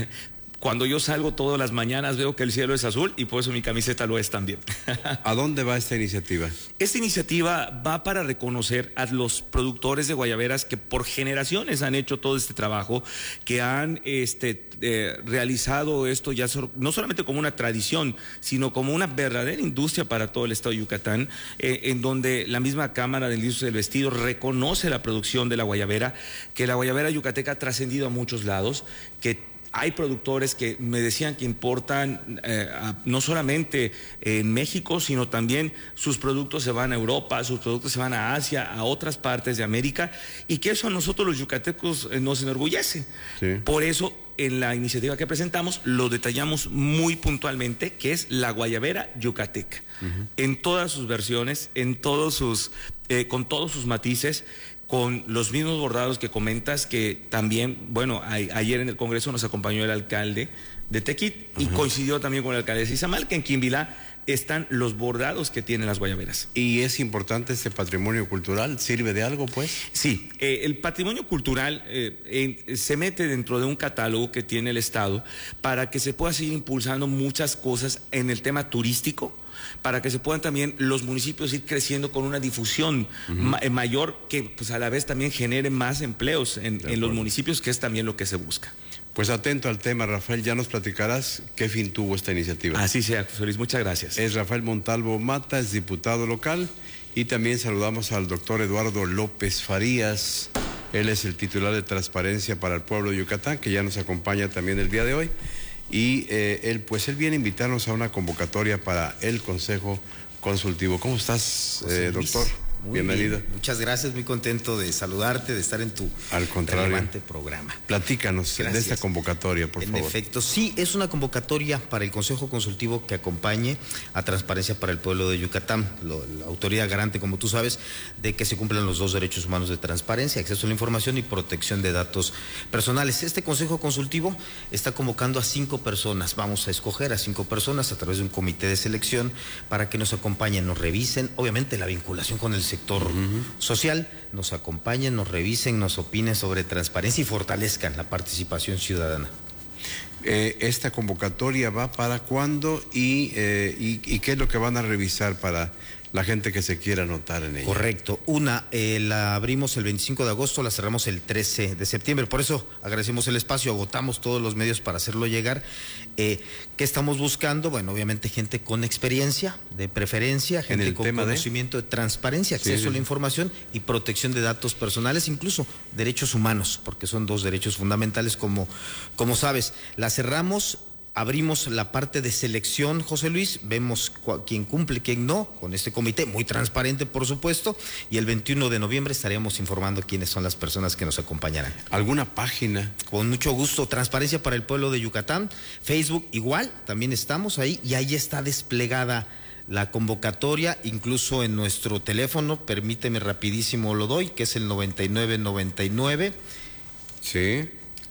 Cuando yo salgo todas las mañanas veo que el cielo es azul y por eso mi camiseta lo es también. ¿A dónde va esta iniciativa? Esta iniciativa va para reconocer a los productores de guayaberas que por generaciones han hecho todo este trabajo, que han este, eh, realizado esto ya so, no solamente como una tradición, sino como una verdadera industria para todo el estado de Yucatán, eh, en donde la misma Cámara de Industria del Vestido reconoce la producción de la guayabera, que la guayabera yucateca ha trascendido a muchos lados, que hay productores que me decían que importan eh, a, no solamente en México, sino también sus productos se van a Europa, sus productos se van a Asia, a otras partes de América, y que eso a nosotros los yucatecos eh, nos enorgullece. Sí. Por eso, en la iniciativa que presentamos, lo detallamos muy puntualmente, que es la guayabera yucateca, uh-huh. en todas sus versiones, en todos sus, eh, con todos sus matices, con los mismos bordados que comentas, que también, bueno, a, ayer en el Congreso nos acompañó el alcalde de Tequit, uh-huh. y coincidió también con el alcalde de Izamal, que en Quimbilá están los bordados que tienen las guayaberas. ¿Y es importante este patrimonio cultural? ¿Sirve de algo, pues? Sí, eh, el patrimonio cultural eh, eh, se mete dentro de un catálogo que tiene el Estado para que se pueda seguir impulsando muchas cosas en el tema turístico, para que se puedan también los municipios ir creciendo con una difusión uh-huh. ma mayor, que pues a la vez también genere más empleos en, en los municipios, que es también lo que se busca. Pues atento al tema, Rafael, ya nos platicarás qué fin tuvo esta iniciativa. Así sea, José Luis, muchas gracias. Es Rafael Montalvo Mata, es diputado local, y también saludamos al doctor Eduardo López Farías. Él es el titular de Transparencia para el Pueblo de Yucatán, que ya nos acompaña también el día de hoy. Y eh, él, pues él viene a invitarnos a una convocatoria para el Consejo Consultivo. ¿Cómo estás, eh, doctor? Muy Bienvenido. Bien. Muchas gracias, muy contento de saludarte, de estar en tu Al contrario. relevante programa. Platícanos gracias. de esta convocatoria, por en favor. En efecto, sí, es una convocatoria para el Consejo Consultivo que acompañe a Transparencia para el Pueblo de Yucatán, lo, la autoridad garante, como tú sabes, de que se cumplan los dos derechos humanos de transparencia, acceso a la información y protección de datos personales. Este Consejo Consultivo está convocando a cinco personas, vamos a escoger a cinco personas a través de un comité de selección para que nos acompañen, nos revisen, obviamente la vinculación con el sector uh-huh. social, nos acompañen, nos revisen, nos opinen sobre transparencia y fortalezcan la participación ciudadana. Eh, ¿Esta convocatoria va para cuándo y, eh, y, y qué es lo que van a revisar para la gente que se quiera anotar en ella? Correcto. Una, eh, la abrimos el veinticinco de agosto, la cerramos el trece de septiembre. Por eso agradecemos el espacio, agotamos todos los medios para hacerlo llegar. Eh, ¿Qué estamos buscando? Bueno, obviamente gente con experiencia, de preferencia, gente con conocimiento de, de transparencia, acceso sí, sí. a la información y protección de datos personales, incluso derechos humanos, porque son dos derechos fundamentales, como, como sabes. La cerramos abrimos la parte de selección, José Luis, vemos quién cumple, quién no, con este comité, muy transparente por supuesto, y el veintiuno de noviembre estaríamos informando quiénes son las personas que nos acompañarán. ¿Alguna página? Con mucho gusto, Transparencia para el Pueblo de Yucatán, Facebook igual, también estamos ahí, y ahí está desplegada la convocatoria, incluso en nuestro teléfono, permíteme rapidísimo lo doy, que es el noventa y nueve noventa y nueve. Sí.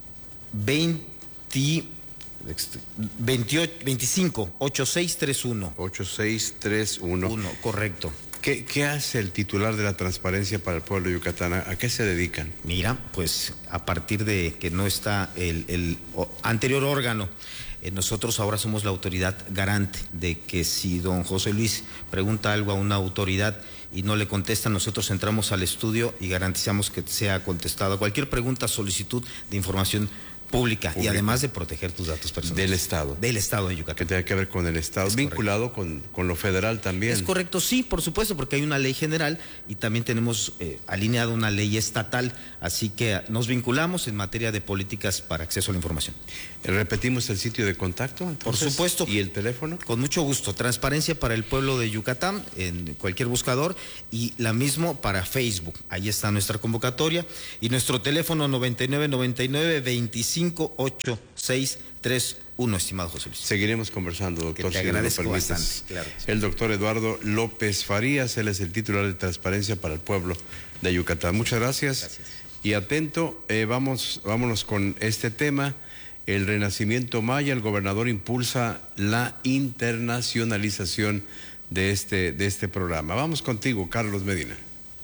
veinte veintiocho, veinticinco, ochenta y seis treinta y uno. ochenta y seis treinta y uno. Uno, correcto. ¿Qué, ¿Qué hace el titular de la Transparencia para el Pueblo de Yucatán? ¿A qué se dedican? Mira, pues a partir de que no está el, el anterior órgano, eh, nosotros ahora somos la autoridad garante de que si don José Luis pregunta algo a una autoridad y no le contesta, nosotros entramos al estudio y garantizamos que sea contestado. Cualquier pregunta, solicitud de información pública, pública y además de proteger tus datos personales. Del Estado. Del Estado de Yucatán. Que tenga que ver con el Estado, es vinculado con, con lo federal también. Es correcto, sí, por supuesto, porque hay una ley general y también tenemos eh, alineado una ley estatal, así que nos vinculamos en materia de políticas para acceso a la información. ¿Repetimos el sitio de contacto? Entonces, por supuesto. ¿Y el teléfono? Con mucho gusto. Transparencia para el Pueblo de Yucatán en cualquier buscador y la mismo para Facebook. Ahí está nuestra convocatoria y nuestro teléfono noventa y nueve noventa y nueve veinticinco ochenta y seis treinta y uno, estimado José Luis. Seguiremos conversando, doctor. Que te agradezco bastante. Claro. El doctor Eduardo López Farías, él es el titular de Transparencia para el Pueblo de Yucatán. Muchas gracias. Gracias. Y atento, eh, vamos, vámonos con este tema. El renacimiento maya, el gobernador impulsa la internacionalización de este, de este programa. Vamos contigo, Carlos Medina.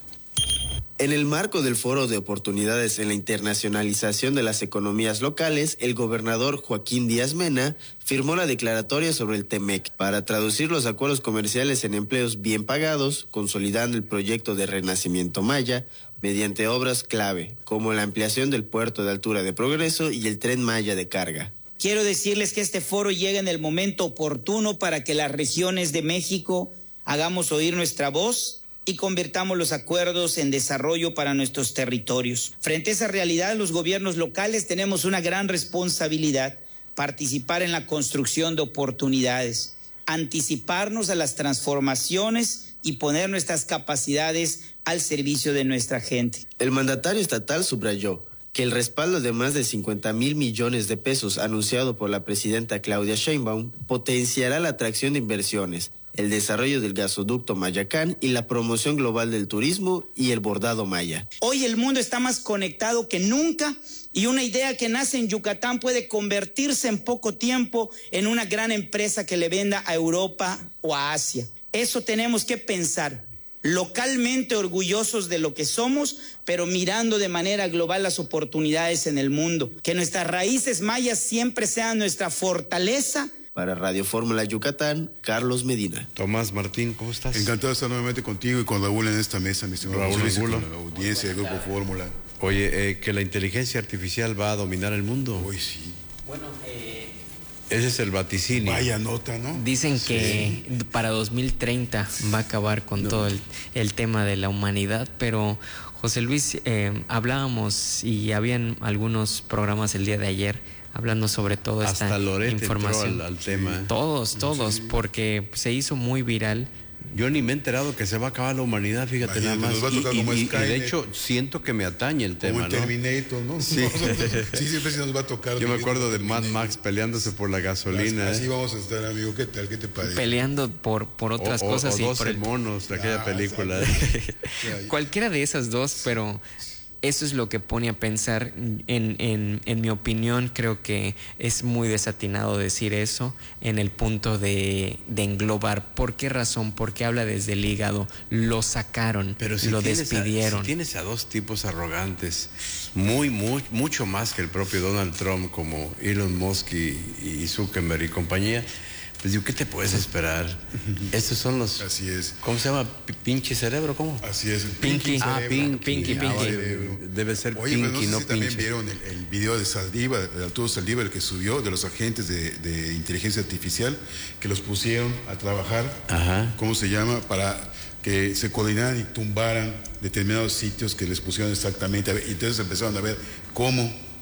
En el marco del Foro de Oportunidades en la Internacionalización de las Economías Locales, el gobernador Joaquín Díaz Mena firmó la declaratoria sobre el TEMEC para traducir los acuerdos comerciales en empleos bien pagados, consolidando el proyecto de Renacimiento Maya mediante obras clave, como la ampliación del puerto de altura de Progreso y el Tren Maya de carga. Quiero decirles que este foro llega en el momento oportuno para que las regiones de México hagamos oír nuestra voz y convirtamos los acuerdos en desarrollo para nuestros territorios. Frente a esa realidad, los gobiernos locales tenemos una gran responsabilidad: participar en la construcción de oportunidades, anticiparnos a las transformaciones y poner nuestras capacidades al servicio de nuestra gente. El mandatario estatal subrayó que el respaldo de más de cincuenta mil millones de pesos anunciado por la presidenta Claudia Sheinbaum potenciará la atracción de inversiones, el desarrollo del gasoducto Mayacán y la promoción global del turismo y el bordado maya. Hoy el mundo está más conectado que nunca y una idea que nace en Yucatán puede convertirse en poco tiempo en una gran empresa que le venda a Europa o a Asia. Eso tenemos que pensar, localmente orgullosos de lo que somos, pero mirando de manera global las oportunidades en el mundo. Que nuestras raíces mayas siempre sean nuestra fortaleza. Para Radio Fórmula Yucatán, Carlos Medina. Tomás Martín, ¿cómo estás? Encantado de estar nuevamente contigo y con Raúl en esta mesa, mi estimado Raúl José, Angulo. con la audiencia del Grupo Fórmula. Oye, eh, que la inteligencia artificial va a dominar el mundo. Hoy sí. Bueno, eh... Ese es el vaticinio. Vaya nota, ¿no? Dicen que sí, para dos mil treinta va a acabar con no. todo el, el tema de la humanidad, pero José Luis, eh, hablábamos y habían algunos programas el día de ayer hablando sobre todo esta Hasta Loret información. Entró al, al tema. Todos, todos, sí. porque se hizo muy viral. Yo ni me he enterado que se va a acabar la humanidad, fíjate. Imagínate, nada más. Nos va a tocar y, como y, y Skynet, de hecho siento que me atañe el tema, como el Terminator, ¿no? Sí, sí, siempre se nos va a tocar. Yo me acuerdo de Mad Max peleándose por la gasolina. Así ¿eh? vamos a estar, amigo. ¿Qué tal? ¿Qué te parece? Peleando por, por otras o, cosas. O, o y doce por el... monos de aquella ah, película. Cualquiera de esas dos, pero eso es lo que pone a pensar. En, en, en mi opinión, creo que es muy desatinado decir eso en el punto de, de englobar. ¿Por qué razón? Porque habla desde el hígado. Lo sacaron, pero si lo tienes despidieron. A, si tienes a dos tipos arrogantes, muy, muy, mucho más que el propio Donald Trump, como Elon Musk y, y Zuckerberg y compañía, pues digo, ¿qué te puedes esperar? Estos son los... Así es. ¿Cómo se llama? ¿Pinche cerebro? ¿Cómo? Así es. Pinky. Ah, Pinky. Pinky, Pinky. Ah, debe, debe ser Oye, Pinky, pero no sé no si también pinche. vieron el, el video de Saldívar, de Arturo Saldívar, que subió de los agentes de, de inteligencia artificial, que los pusieron a trabajar, Ajá. ¿cómo se llama? Para que se coordinaran y tumbaran determinados sitios que les pusieron exactamente. Y entonces empezaron a ver cómo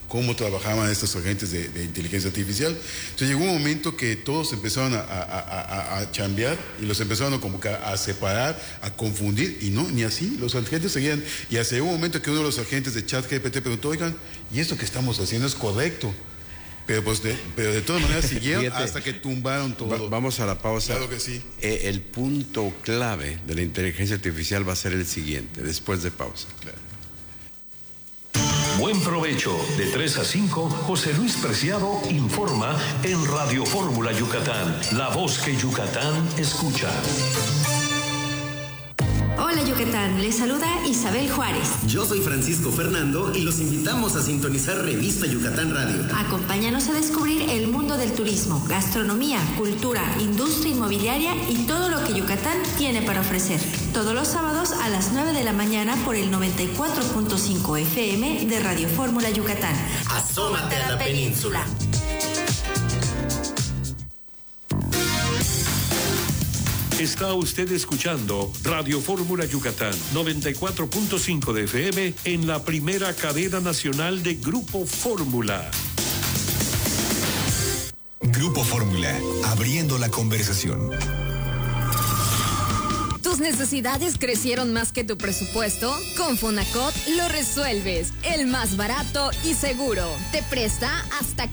cómo trabajaban estos agentes de, de inteligencia artificial. Entonces llegó un momento que todos empezaron a, a, a, a chambear y los empezaron a, como que a separar, a confundir, y no, ni así, los agentes seguían. Y hasta llegó un momento que uno de los agentes de ChatGPT preguntó, oigan, ¿y esto que estamos haciendo es correcto? Pero, pues de, pero de todas maneras siguieron Fíjate, hasta que tumbaron todo. Va, vamos a la pausa. Claro que sí. Eh, el punto clave de la inteligencia artificial va a ser el siguiente, después de pausa. Claro. Buen provecho. De tres a cinco, José Luis Preciado informa en Radio Fórmula Yucatán, la voz que Yucatán escucha. Hola Yucatán, les saluda Isabel Juárez. Yo soy Francisco Fernando y los invitamos a sintonizar Revista Yucatán Radio. Acompáñanos a descubrir el mundo del turismo, gastronomía, cultura, industria inmobiliaria y todo lo que Yucatán tiene para ofrecer. Todos los sábados a las nueve de la mañana por el noventa y cuatro punto cinco F M de Radio Fórmula Yucatán. Asómate a la península. Está usted escuchando Radio Fórmula Yucatán, noventa y cuatro punto cinco de F M en la primera cadena nacional de Grupo Fórmula. Grupo Fórmula, abriendo la conversación. ¿Tus necesidades crecieron más que tu presupuesto? Con Fonacot lo resuelves. El más barato y seguro. Te presta hasta